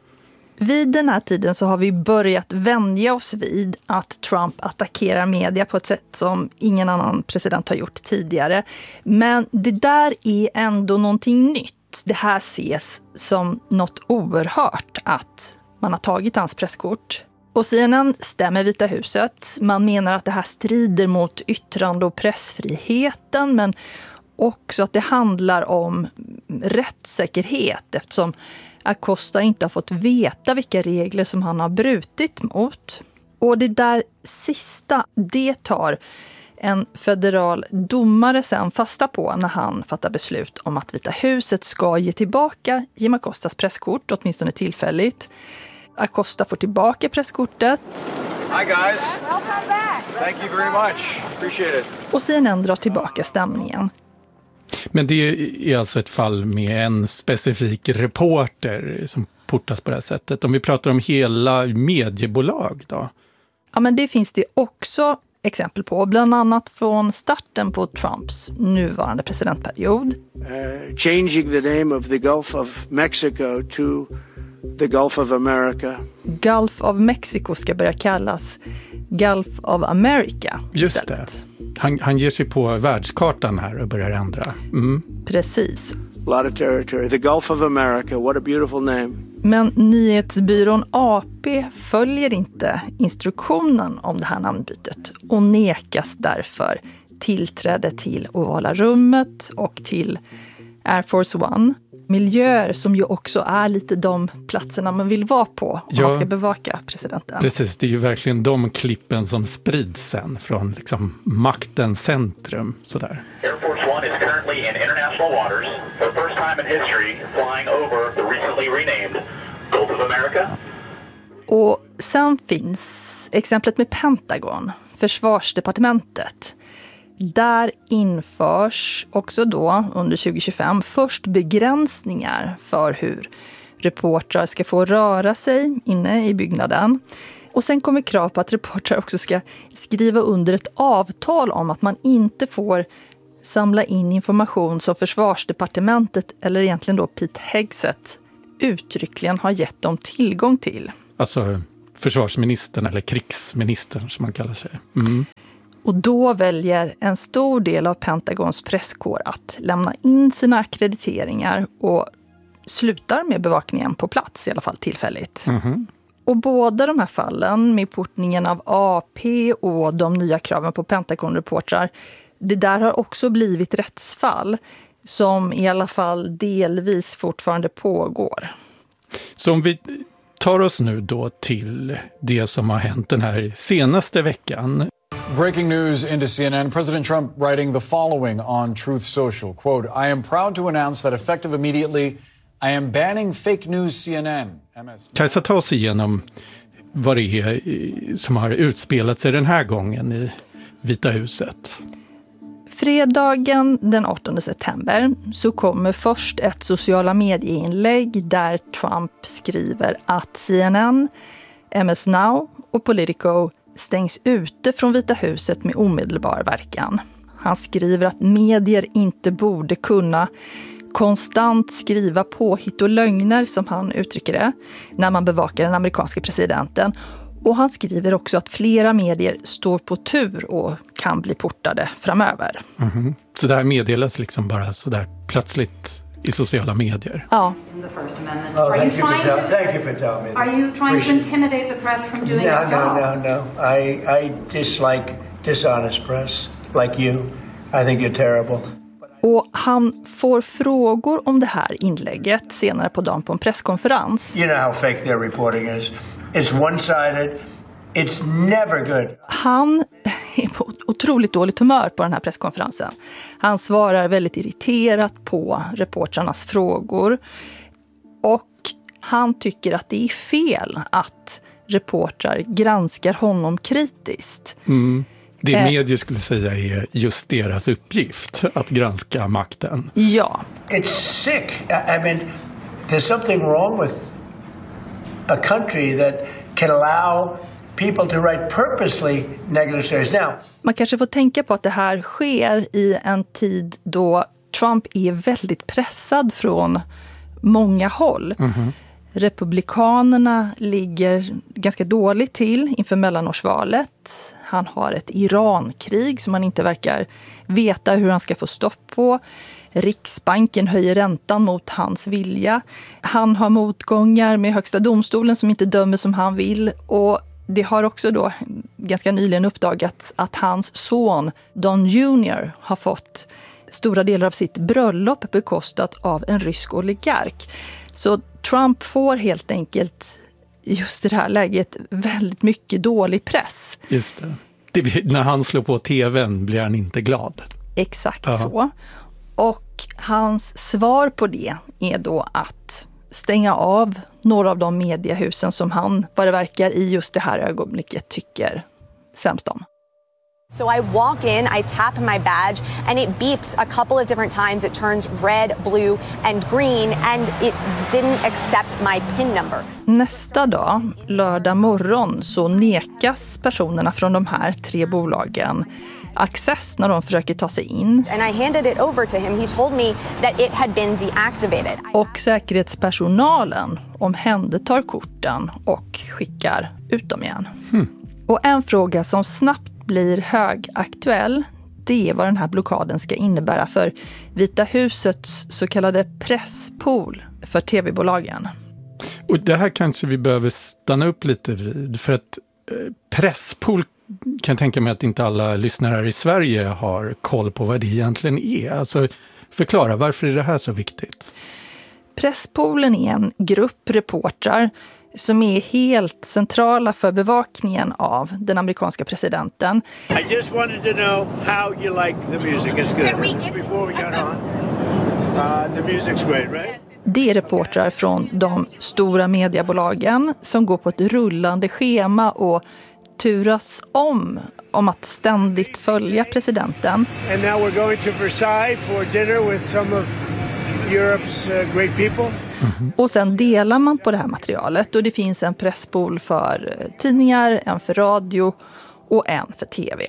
Vid den här tiden så har vi börjat vänja oss vid att Trump attackerar media på ett sätt som ingen annan president har gjort tidigare. Men det där är ändå någonting nytt. Det här ses som något oerhört att man har tagit hans presskort. Och CNN stämmer Vita huset. Man menar att det här strider mot yttrande- och pressfriheten, men också att det handlar om rättssäkerhet eftersom Acosta inte har fått veta vilka regler som han har brutit mot. Och det där sista, det tar en federal domare sen fasta på när han fattar beslut om att Vita huset ska ge tillbaka Jim Acostas presskort, åtminstone tillfälligt. Acosta får tillbaka presskortet. Hi guys. Thank you very much. Appreciate it. Och CNN drar tillbaka stämningen. Men det är alltså ett fall med en specifik reporter som portas på det här sättet. Om vi pratar om hela mediebolag då? Ja, men det finns det också exempel på. Bland annat från starten på Trumps nuvarande presidentperiod. Changing the name of the Gulf of Mexico to the Gulf of America. Gulf of Mexico ska börja kallas Gulf of America Just istället. det. Han ger sig på världskartan här och börjar ändra. Precis. A lot of territory. The Gulf of America. What a beautiful name. Men nyhetsbyrån AP följer inte instruktionen om det här namnbytet och nekas därför tillträde till Ovala rummet och till Air Force One. Miljöer som ju också är lite de platserna man vill vara på om man ska bevaka presidenten. Precis, det är ju verkligen de klippen som sprids sen från liksom maktens centrum. Sådär. Air Force One is currently in international waters for the first time in history flying over the recently renamed Gulf of America. Och sen finns exemplet med Pentagon, försvarsdepartementet. Där införs också då under 2025 först begränsningar för hur reportrar ska få röra sig inne i byggnaden. Och sen kommer krav på att reportrar också ska skriva under ett avtal om att man inte får samla in information som försvarsdepartementet eller egentligen då Pete Hegseth uttryckligen har gett dem tillgång till. Alltså försvarsministern eller krigsministern som man kallar sig. Mm. Och då väljer en stor del av Pentagons presskår att lämna in sina akkrediteringar och slutar med bevakningen på plats, i alla fall tillfälligt. Mm. Och båda de här fallen med portningen av AP och de nya kraven på Pentagon-reportrar, det där har också blivit rättsfall som i alla fall delvis fortfarande pågår. Så om vi tar oss nu då till det som har hänt den här senaste veckan. Breaking news into CNN. President Trump writing the following on Truth Social. Quote, I am proud to announce that effective immediately, I am banning fake news CNN. Kajsa, ta oss igenom vad det är som har utspelat sig den här gången i Vita huset. Fredagen den 18 september så kommer först ett sociala medieinlägg där Trump skriver att CNN, MS Now och Politico stängs ute från Vita huset med omedelbar verkan. Han skriver att medier inte borde kunna konstant skriva påhitt och lögner, som han uttrycker det, när man bevakar den amerikanska presidenten. Och han skriver också att flera medier står på tur och kan bli portade framöver. Mm-hmm. Så det här meddelas liksom bara så där plötsligt i sociala medier? Ja. Thank you for telling me. Are you trying to intimidate the press from doing its job? No. I dislike dishonest press, like you. I think you're terrible. Och han får frågor om det här inlägget senare på dagen på en presskonferens. You know how fake their reporting is. It's one-sided. It's never good. Han är på otroligt dåligt humör på den här presskonferensen. Han svarar väldigt irriterat på reportrarnas frågor. Och han tycker att det är fel att reportrar granskar honom kritiskt. Mm. Det medier skulle säga är just deras uppgift, att granska makten. Ja. It's sick. I mean, there's something wrong with a country that can allow people to write purposely negative stories. Now, man kanske får tänka på att det här sker i en tid då Trump är väldigt pressad från många håll. Mm-hmm. Republikanerna ligger ganska dåligt till inför mellanårsvalet. Han har ett Irankrig som man inte verkar veta hur han ska få stopp på. Riksbanken höjer räntan mot hans vilja. Han har motgångar med högsta domstolen som inte dömer som han vill. Och det har också då ganska nyligen uppdagats att hans son Don Jr. har fått stora delar av sitt bröllop bekostat av en rysk oligark. Så Trump får helt enkelt just i det här läget väldigt mycket dålig press. Just det. När han slår på tvn blir han inte glad. Exakt så. Och hans svar på det är då att stänga av några av de mediehusen som han, vad det verkar, i just det här ögonblicket tycker sämst om. So I walk in, I tap my badge, and it beeps a couple of different times. It turns red, blue, and green, and it didn't accept my PIN number. Nästa dag, lördag morgon, så nekas personerna från de här 3 bolagen access när de försöker ta sig in. And I handed it over to him. He told me that it had been deactivated. Och säkerhetspersonalen omhändertar korten och skickar ut dem igen. Och en fråga som snabbt blir högaktuell, det är vad den här blockaden ska innebära för Vita husets så kallade presspool för tv-bolagen. Och det här kanske vi behöver stanna upp lite vid, för att presspool kan jag tänka mig att inte alla lyssnare här i Sverige har koll på vad det egentligen är. Alltså förklara, varför är det här så viktigt? Presspoolen är en grupp reportrar som är helt centrala för bevakningen av den amerikanska presidenten. I just wanted to know how you like the music. It's good. Before we got on, the music's great, right? Det är reportrar från de stora mediebolagen som går på ett rullande schema och turas om att ständigt följa presidenten. And now we're going to Versailles for dinner with some of Europe's great people. Och sen delar man på det här materialet och det finns en presspool för tidningar, en för radio och en för tv.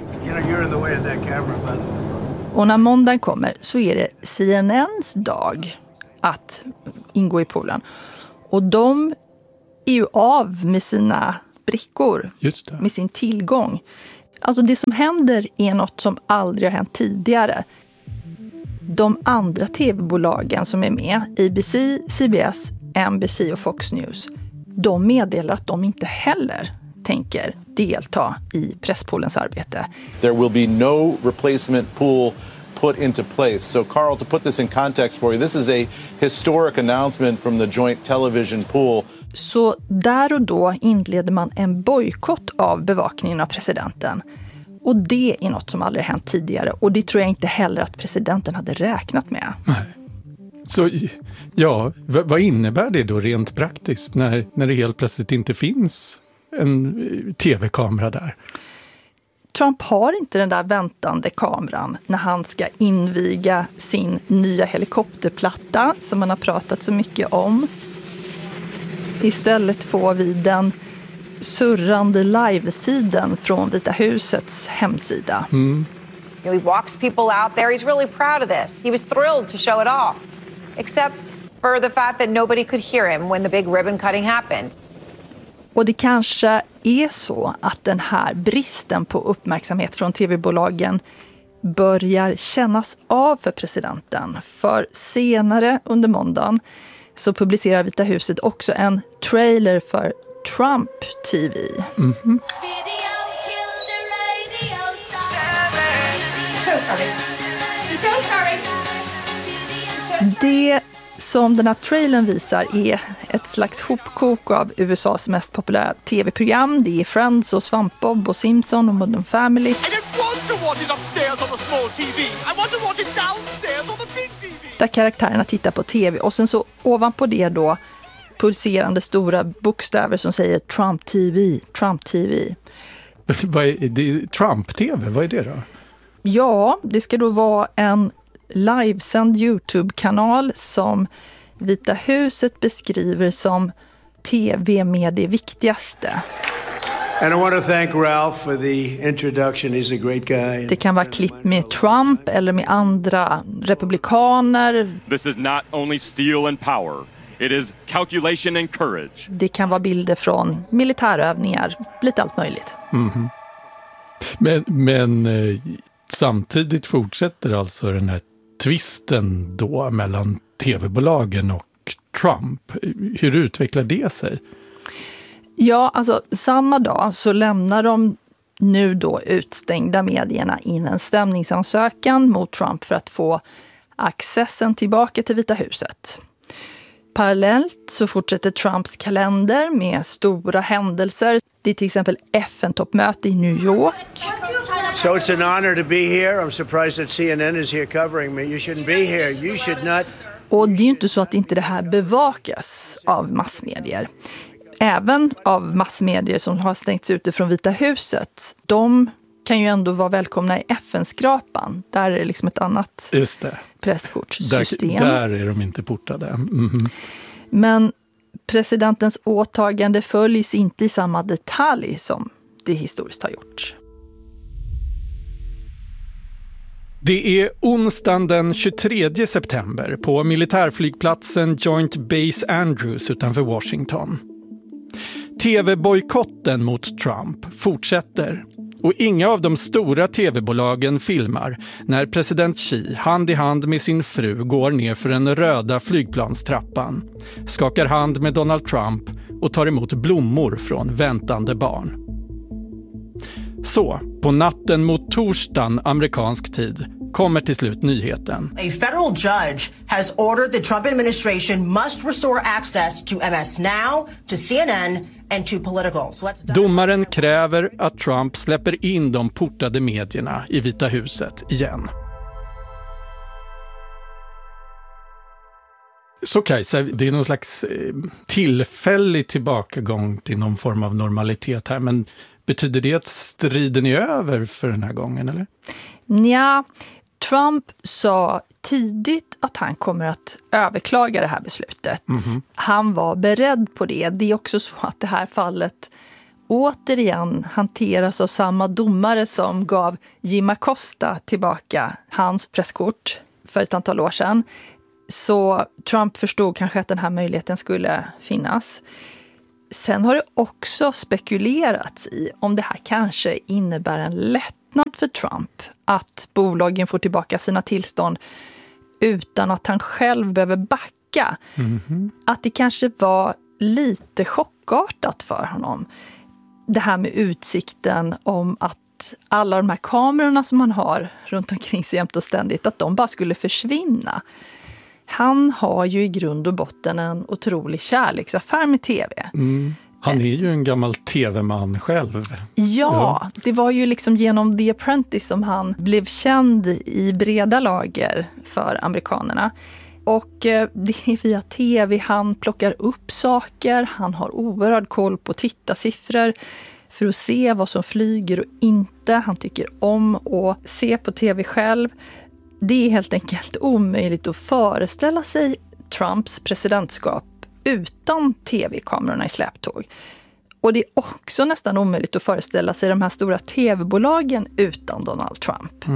Och när måndagen kommer så är det CNNs dag att ingå i poolen. Och de är ju av med sina brickor, med sin tillgång. Alltså det som händer är något som aldrig har hänt tidigare. De andra tv-bolagen som är med, ABC, CBS, NBC och Fox News, de meddelar att de inte heller tänker delta i presspoolens arbete. There will be no replacement pool put into place. So Carl, to put this in context for you, this is a historic announcement from the Joint Television Pool. Så där och då inleder man en bojkott av bevakningen av presidenten. Och det är något som aldrig hänt tidigare. Och det tror jag inte heller att presidenten hade räknat med. Nej. Så ja, vad innebär det då rent praktiskt när det helt plötsligt inte finns en tv-kamera där? Trump har inte den där väntande kameran när han ska inviga sin nya helikopterplatta som man har pratat så mycket om. Istället får vi den surrande live-feeden från Vita husets hemsida. He walks people out there. He's really proud of this. He was thrilled to show it off. Except for the fact that nobody could hear him when the big ribbon cutting happened. Och det kanske är så att den här bristen på uppmärksamhet från tv-bolagen börjar kännas av för presidenten. För senare under måndagen så publicerar Vita huset också en trailer för Trump TV. Det som den här trailern visar är ett slags hopkok av USAs mest populära tv-program. Det är Friends och Svampbob och Simpson och Modern Family. Där karaktärerna tittar på tv och sen så ovanpå det då pulserande stora bokstäver som säger Trump TV, Trump TV. Vad är det? Trump TV, vad är det då? Ja, det ska då vara en livesänd YouTube-kanal som Vita huset beskriver som tv med det viktigaste. And I want to thank Ralph for the introduction. He's a great guy. Det kan vara klipp med Trump eller med andra republikaner. This is not only steel and power. It is calculation and courage. Det kan vara bilder från militärövningar, lite allt möjligt. Men samtidigt fortsätter alltså den här tvisten då mellan tv-bolagen och Trump. Hur utvecklar det sig? Ja, alltså samma dag så lämnar de nu då utstängda medierna in en stämningsansökan mot Trump för att få accessen tillbaka till Vita huset. Parallellt så fortsätter Trumps kalender med stora händelser. Det är till exempel FN-toppmöte i New York. So it's an honor to be here. I'm surprised that CNN is here covering me. You shouldn't be here. You should not. Och det är ju inte så att inte det här bevakas av massmedier. Även av massmedier som har stängts ute från Vita huset. De kan ju ändå vara välkomna i FN-skrapan. Där är det liksom ett annat presskortssystem. Där är de inte portade. Men presidentens åtagande följs inte i samma detalj som det historiskt har gjort. Det är onsdagen den 23 september på militärflygplatsen Joint Base Andrews utanför Washington. TV-bojkotten mot Trump fortsätter och inga av de stora tv-bolagen filmar när president Xi hand i hand med sin fru går ner för den röda flygplanstrappan, skakar hand med Donald Trump och tar emot blommor från väntande barn. Så, på natten mot torsdagen amerikansk tid kommer till slut nyheten. A federal judge has ordered the Trump administration must restore access to MS Now, to CNN and to Politico. Domaren kräver att Trump släpper in de portade medierna i Vita huset igen. Så Kajsa, det är någon slags tillfällig tillbakagång till någon form av normalitet här, men betyder det att striden är över för den här gången, eller? Nja, Trump sa tidigt att han kommer att överklaga det här beslutet. Han var beredd på det. Det är också så att det här fallet återigen hanteras av samma domare som gav Jim Acosta tillbaka hans presskort för ett antal år sedan. Så Trump förstod kanske att den här möjligheten skulle finnas. Sen har det också spekulerats i om det här kanske innebär en lättnad för Trump. Att bolagen får tillbaka sina tillstånd utan att han själv behöver backa. Att det kanske var lite chockartat för honom. Det här med utsikten om att alla de här kamerorna som han har runt omkring sig jämt och ständigt, att de bara skulle försvinna. Han har ju i grund och botten en otrolig kärleksaffär med tv. Han är ju en gammal tv-man själv. Ja, det var ju liksom genom The Apprentice som han blev känd i breda lager för amerikanerna. Och det är via tv han plockar upp saker. Han har oerhörd koll på tittarsiffror för att se vad som flyger och inte. Han tycker om att se på tv själv. Det är helt enkelt omöjligt att föreställa sig Trumps presidentskap utan tv-kamerorna i släptåg. Och det är också nästan omöjligt att föreställa sig de här stora tv-bolagen utan Donald Trump.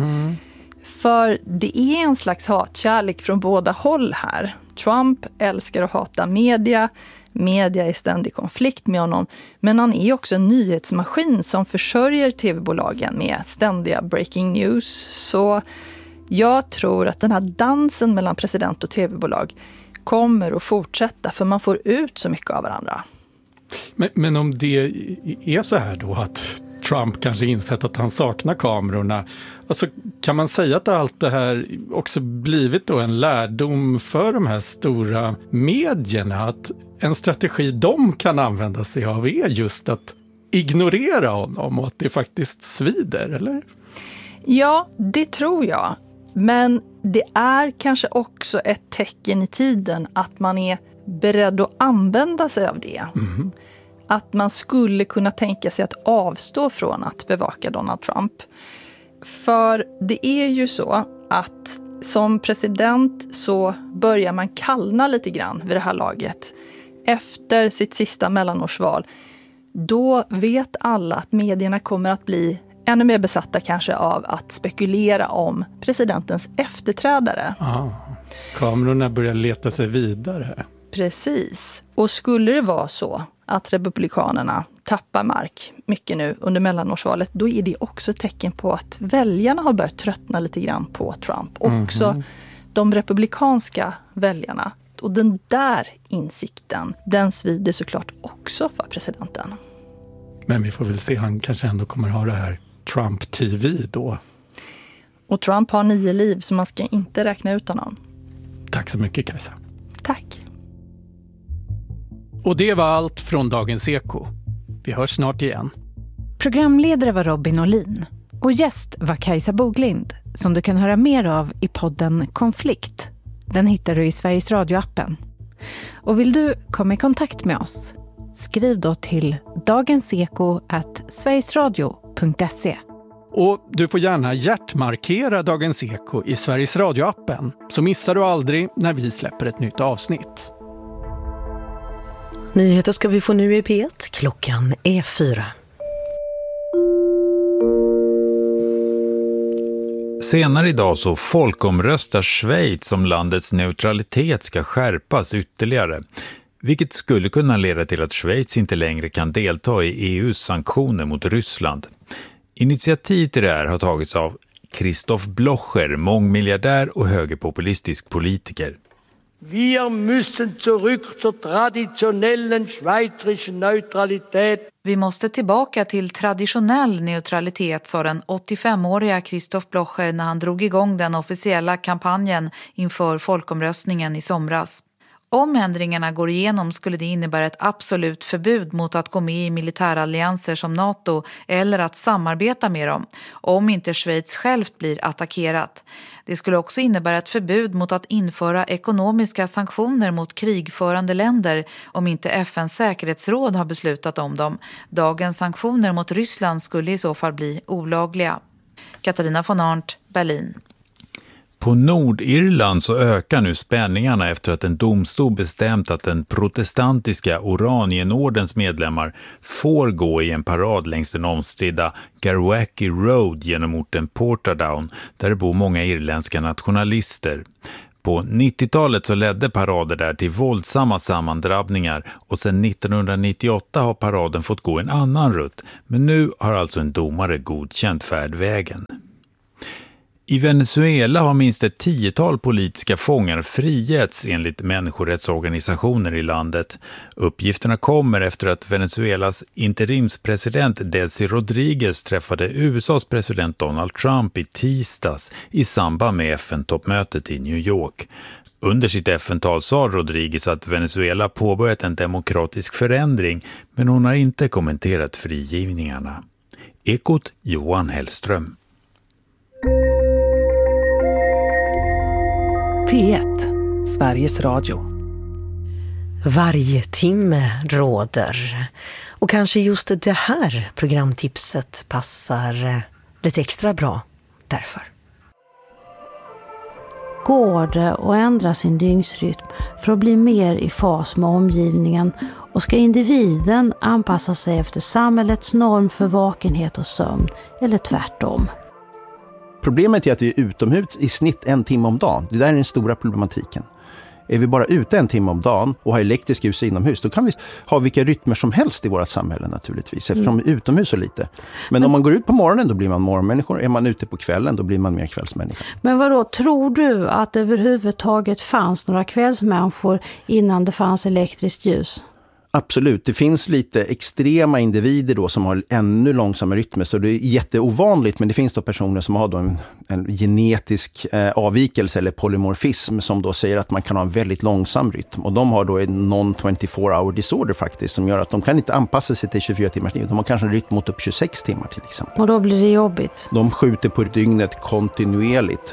För det är en slags hatkärlek från båda håll här. Trump älskar att hata media. Media är i ständig konflikt med honom. Men han är också en nyhetsmaskin som försörjer tv-bolagen med ständiga breaking news. Så jag tror att den här dansen mellan president och tv-bolag kommer att fortsätta för man får ut så mycket av varandra. Men om det är så här då att Trump kanske insett att han saknar kamerorna, alltså kan man säga att allt det här också blivit då en lärdom för de här stora medierna, att en strategi de kan använda sig av är just att ignorera honom och att det faktiskt svider, eller? Ja, det tror jag. Men det är kanske också ett tecken i tiden att man är beredd att använda sig av det. Att man skulle kunna tänka sig att avstå från att bevaka Donald Trump. För det är ju så att som president så börjar man kallna lite grann vid det här laget. Efter sitt sista mellanårsval, då vet alla att medierna kommer att bli ännu mer besatta kanske av att spekulera om presidentens efterträdare. Kamerorna börjar leta sig vidare. Precis. Och skulle det vara så att republikanerna tappar mark mycket nu under mellanårsvalet, då är det också ett tecken på att väljarna har börjat tröttna lite grann på Trump. Också de republikanska väljarna. Och den där insikten, den svider såklart också för presidenten. Men vi får väl se, han kanske ändå kommer ha det här Trump TV då. Och Trump har 9 liv så man ska inte räkna ut honom. Tack så mycket, Kajsa. Tack. Och det var allt från Dagens Eko. Vi hörs snart igen. Programledare var Robin Olin och gäst var Kajsa Boglind, som du kan höra mer av i podden Konflikt. Den hittar du i Sveriges Radio-appen. Och vill du komma i kontakt med oss? Skriv då till dagenseko@sverigesradio.se. Och du får gärna hjärtmarkera Dagens Eko i Sveriges Radio-appen, så missar du aldrig när vi släpper ett nytt avsnitt. Nyheter ska vi få nu i P1. Klockan är 4. Senare idag så folkomröstar Schweiz om landets neutralitet ska skärpas ytterligare. Vilket skulle kunna leda till att Schweiz inte längre kan delta i EUs sanktioner mot Ryssland. Initiativ till det här har tagits av Christoph Blocher, mångmiljardär och högerpopulistisk politiker. Wir müssen zurück zur traditionellen schweizerischen Neutralität. Vi måste tillbaka till traditionell neutralitet, sa den 85-åriga Christoph Blocher när han drog igång den officiella kampanjen inför folkomröstningen i somras. Om ändringarna går igenom skulle det innebära ett absolut förbud mot att gå med i militärallianser som NATO eller att samarbeta med dem, om inte Schweiz självt blir attackerat. Det skulle också innebära ett förbud mot att införa ekonomiska sanktioner mot krigförande länder om inte FNs säkerhetsråd har beslutat om dem. Dagens sanktioner mot Ryssland skulle i så fall bli olagliga. Katarina von Arndt, Berlin. På Nordirland så ökar nu spänningarna efter att en domstol bestämt att den protestantiska Oranienordens medlemmar får gå i en parad längs den omstridda Garwacki Road genom orten Portadown, där det bor många irländska nationalister. På 90-talet så ledde parader där till våldsamma sammandrabbningar och sedan 1998 har paraden fått gå en annan rutt, men nu har alltså en domare godkänt färdvägen. I Venezuela har minst ett 10-tal politiska fångar frigetts enligt människorättsorganisationer i landet. Uppgifterna kommer efter att Venezuelas interimspresident Delcy Rodriguez träffade USAs president Donald Trump i tisdags i samband med FN-toppmötet i New York. Under sitt FN-tal sa Rodriguez att Venezuela påbörjat en demokratisk förändring, men hon har inte kommenterat frigivningarna. Ekot Johan Hellström. P1, Sveriges Radio. Varje timme råder. Och kanske just det här programtipset passar lite extra bra därför. Går det att ändra sin dygnsrytm för att bli mer i fas med omgivningen, och ska individen anpassa sig efter samhällets norm för vakenhet och sömn, eller tvärtom? Problemet är att vi är utomhus i snitt 1 timme om dagen. Det där är den stora problematiken. Är vi bara ute 1 timme om dagen och har elektrisk ljus inomhus, då kan vi ha vilka rytmer som helst i vårt samhälle naturligtvis, eftersom vi är utomhus så lite. Men om man går ut på morgonen, då blir man morgonmänniskor. Är man ute på kvällen, då blir man mer kvällsmänniska. Men vadå, tror du att det överhuvudtaget fanns några kvällsmänniskor innan det fanns elektriskt ljus? Absolut, det finns lite extrema individer då som har ännu långsammare rytmer, så det är jätteovanligt, men det finns då personer som har då en genetisk avvikelse eller polymorfism som då säger att man kan ha en väldigt långsam rytm, och de har då en non-24-hour disorder faktiskt, som gör att de kan inte anpassa sig till 24 timmars liv. De har kanske en rytm mot upp 26 timmar till exempel. Och då blir det jobbigt. De skjuter på dygnet kontinuerligt.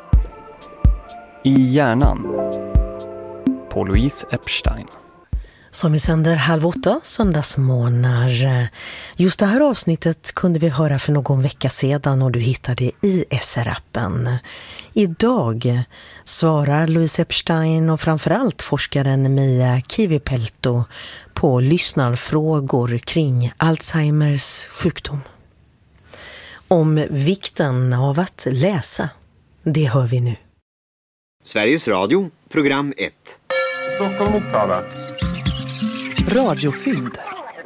I hjärnan på Louise Epstein. Som vi sänder 7:30 söndagsmorgnar. Just det här avsnittet kunde vi höra för någon vecka sedan och du hittade i SR-appen. Idag svarar Louise Epstein och framförallt forskaren Mia Kivipelto på lyssnarfrågor kring Alzheimers sjukdom. Om vikten av att läsa, det hör vi nu. Sveriges Radio, program 1. Stockholm Uppsala. Radiofynd.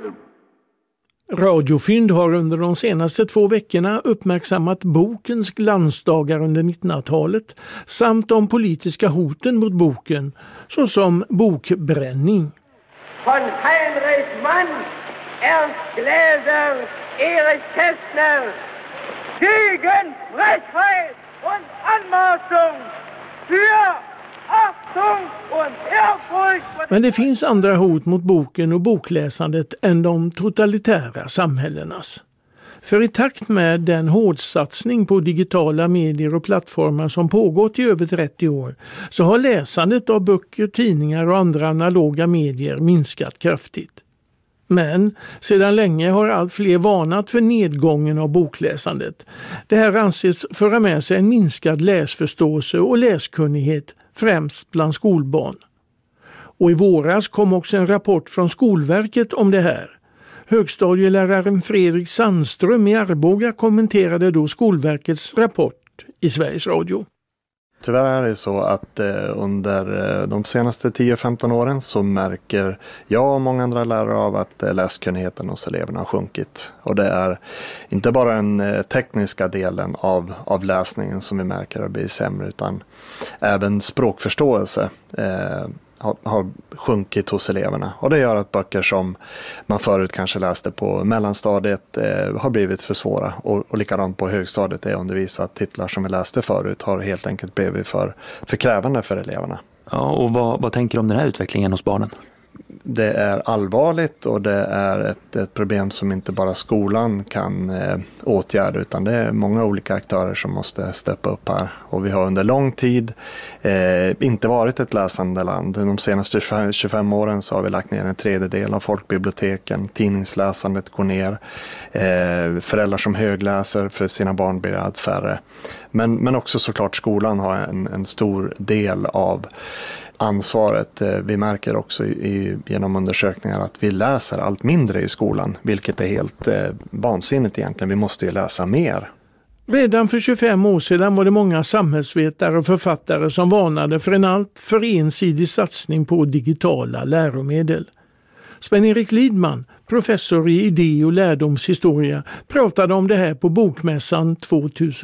Radiofynd har under de senaste 2 veckorna uppmärksammat bokens glansdagar under 1900-talet samt de politiska hoten mot boken, såsom bokbränning. Von Heinrich Mann, Ernst Gläser, Erich Kästner, gegen Frechheit und Anmaßung, für Achtung und Ehrfurcht. Men det finns andra hot mot boken och bokläsandet än de totalitära samhällenas. För i takt med den hårdsatsning på digitala medier och plattformar som pågått i över 30 år så har läsandet av böcker, tidningar och andra analoga medier minskat kraftigt. Men sedan länge har allt fler varnat för nedgången av bokläsandet. Det här anses föra med sig en minskad läsförståelse och läskunnighet, främst bland skolbarn. Och i våras kom också en rapport från Skolverket om det här. Högstadieläraren Fredrik Sandström i Arboga kommenterade då Skolverkets rapport i Sveriges Radio. Tyvärr är det så att under de senaste 10-15 åren så märker jag och många andra lärare av att läskunnigheten hos eleverna har sjunkit. Och det är inte bara den tekniska delen av läsningen som vi märker har blivit sämre, utan även språkförståelse har sjunkit hos eleverna. Och det gör att böcker som man förut kanske läste på mellanstadiet har blivit för svåra. Och likadant på högstadiet är undervisat att titlar som vi läste förut har helt enkelt blivit för krävande för eleverna. Ja, och vad tänker du om den här utvecklingen hos barnen? Det är allvarligt och det är ett problem som inte bara skolan kan åtgärda, utan det är många olika aktörer som måste steppa upp här. Och vi har under lång tid inte varit ett läsande land. De senaste 25 åren så har vi lagt ner en tredjedel av folkbiblioteken. Tidningsläsandet går ner. Föräldrar som högläser för sina barn blir allt färre. Men också såklart skolan har en stor del av ansvaret. Vi märker också genom undersökningar att vi läser allt mindre i skolan, vilket är helt vansinnigt egentligen. Vi måste ju läsa mer. Redan för 25 år sedan var det många samhällsvetare och författare som varnade för en allt för ensidig satsning på digitala läromedel. Sven-Erik Lidman, professor i idé- och lärdomshistoria, pratade om det här på Bokmässan 2000.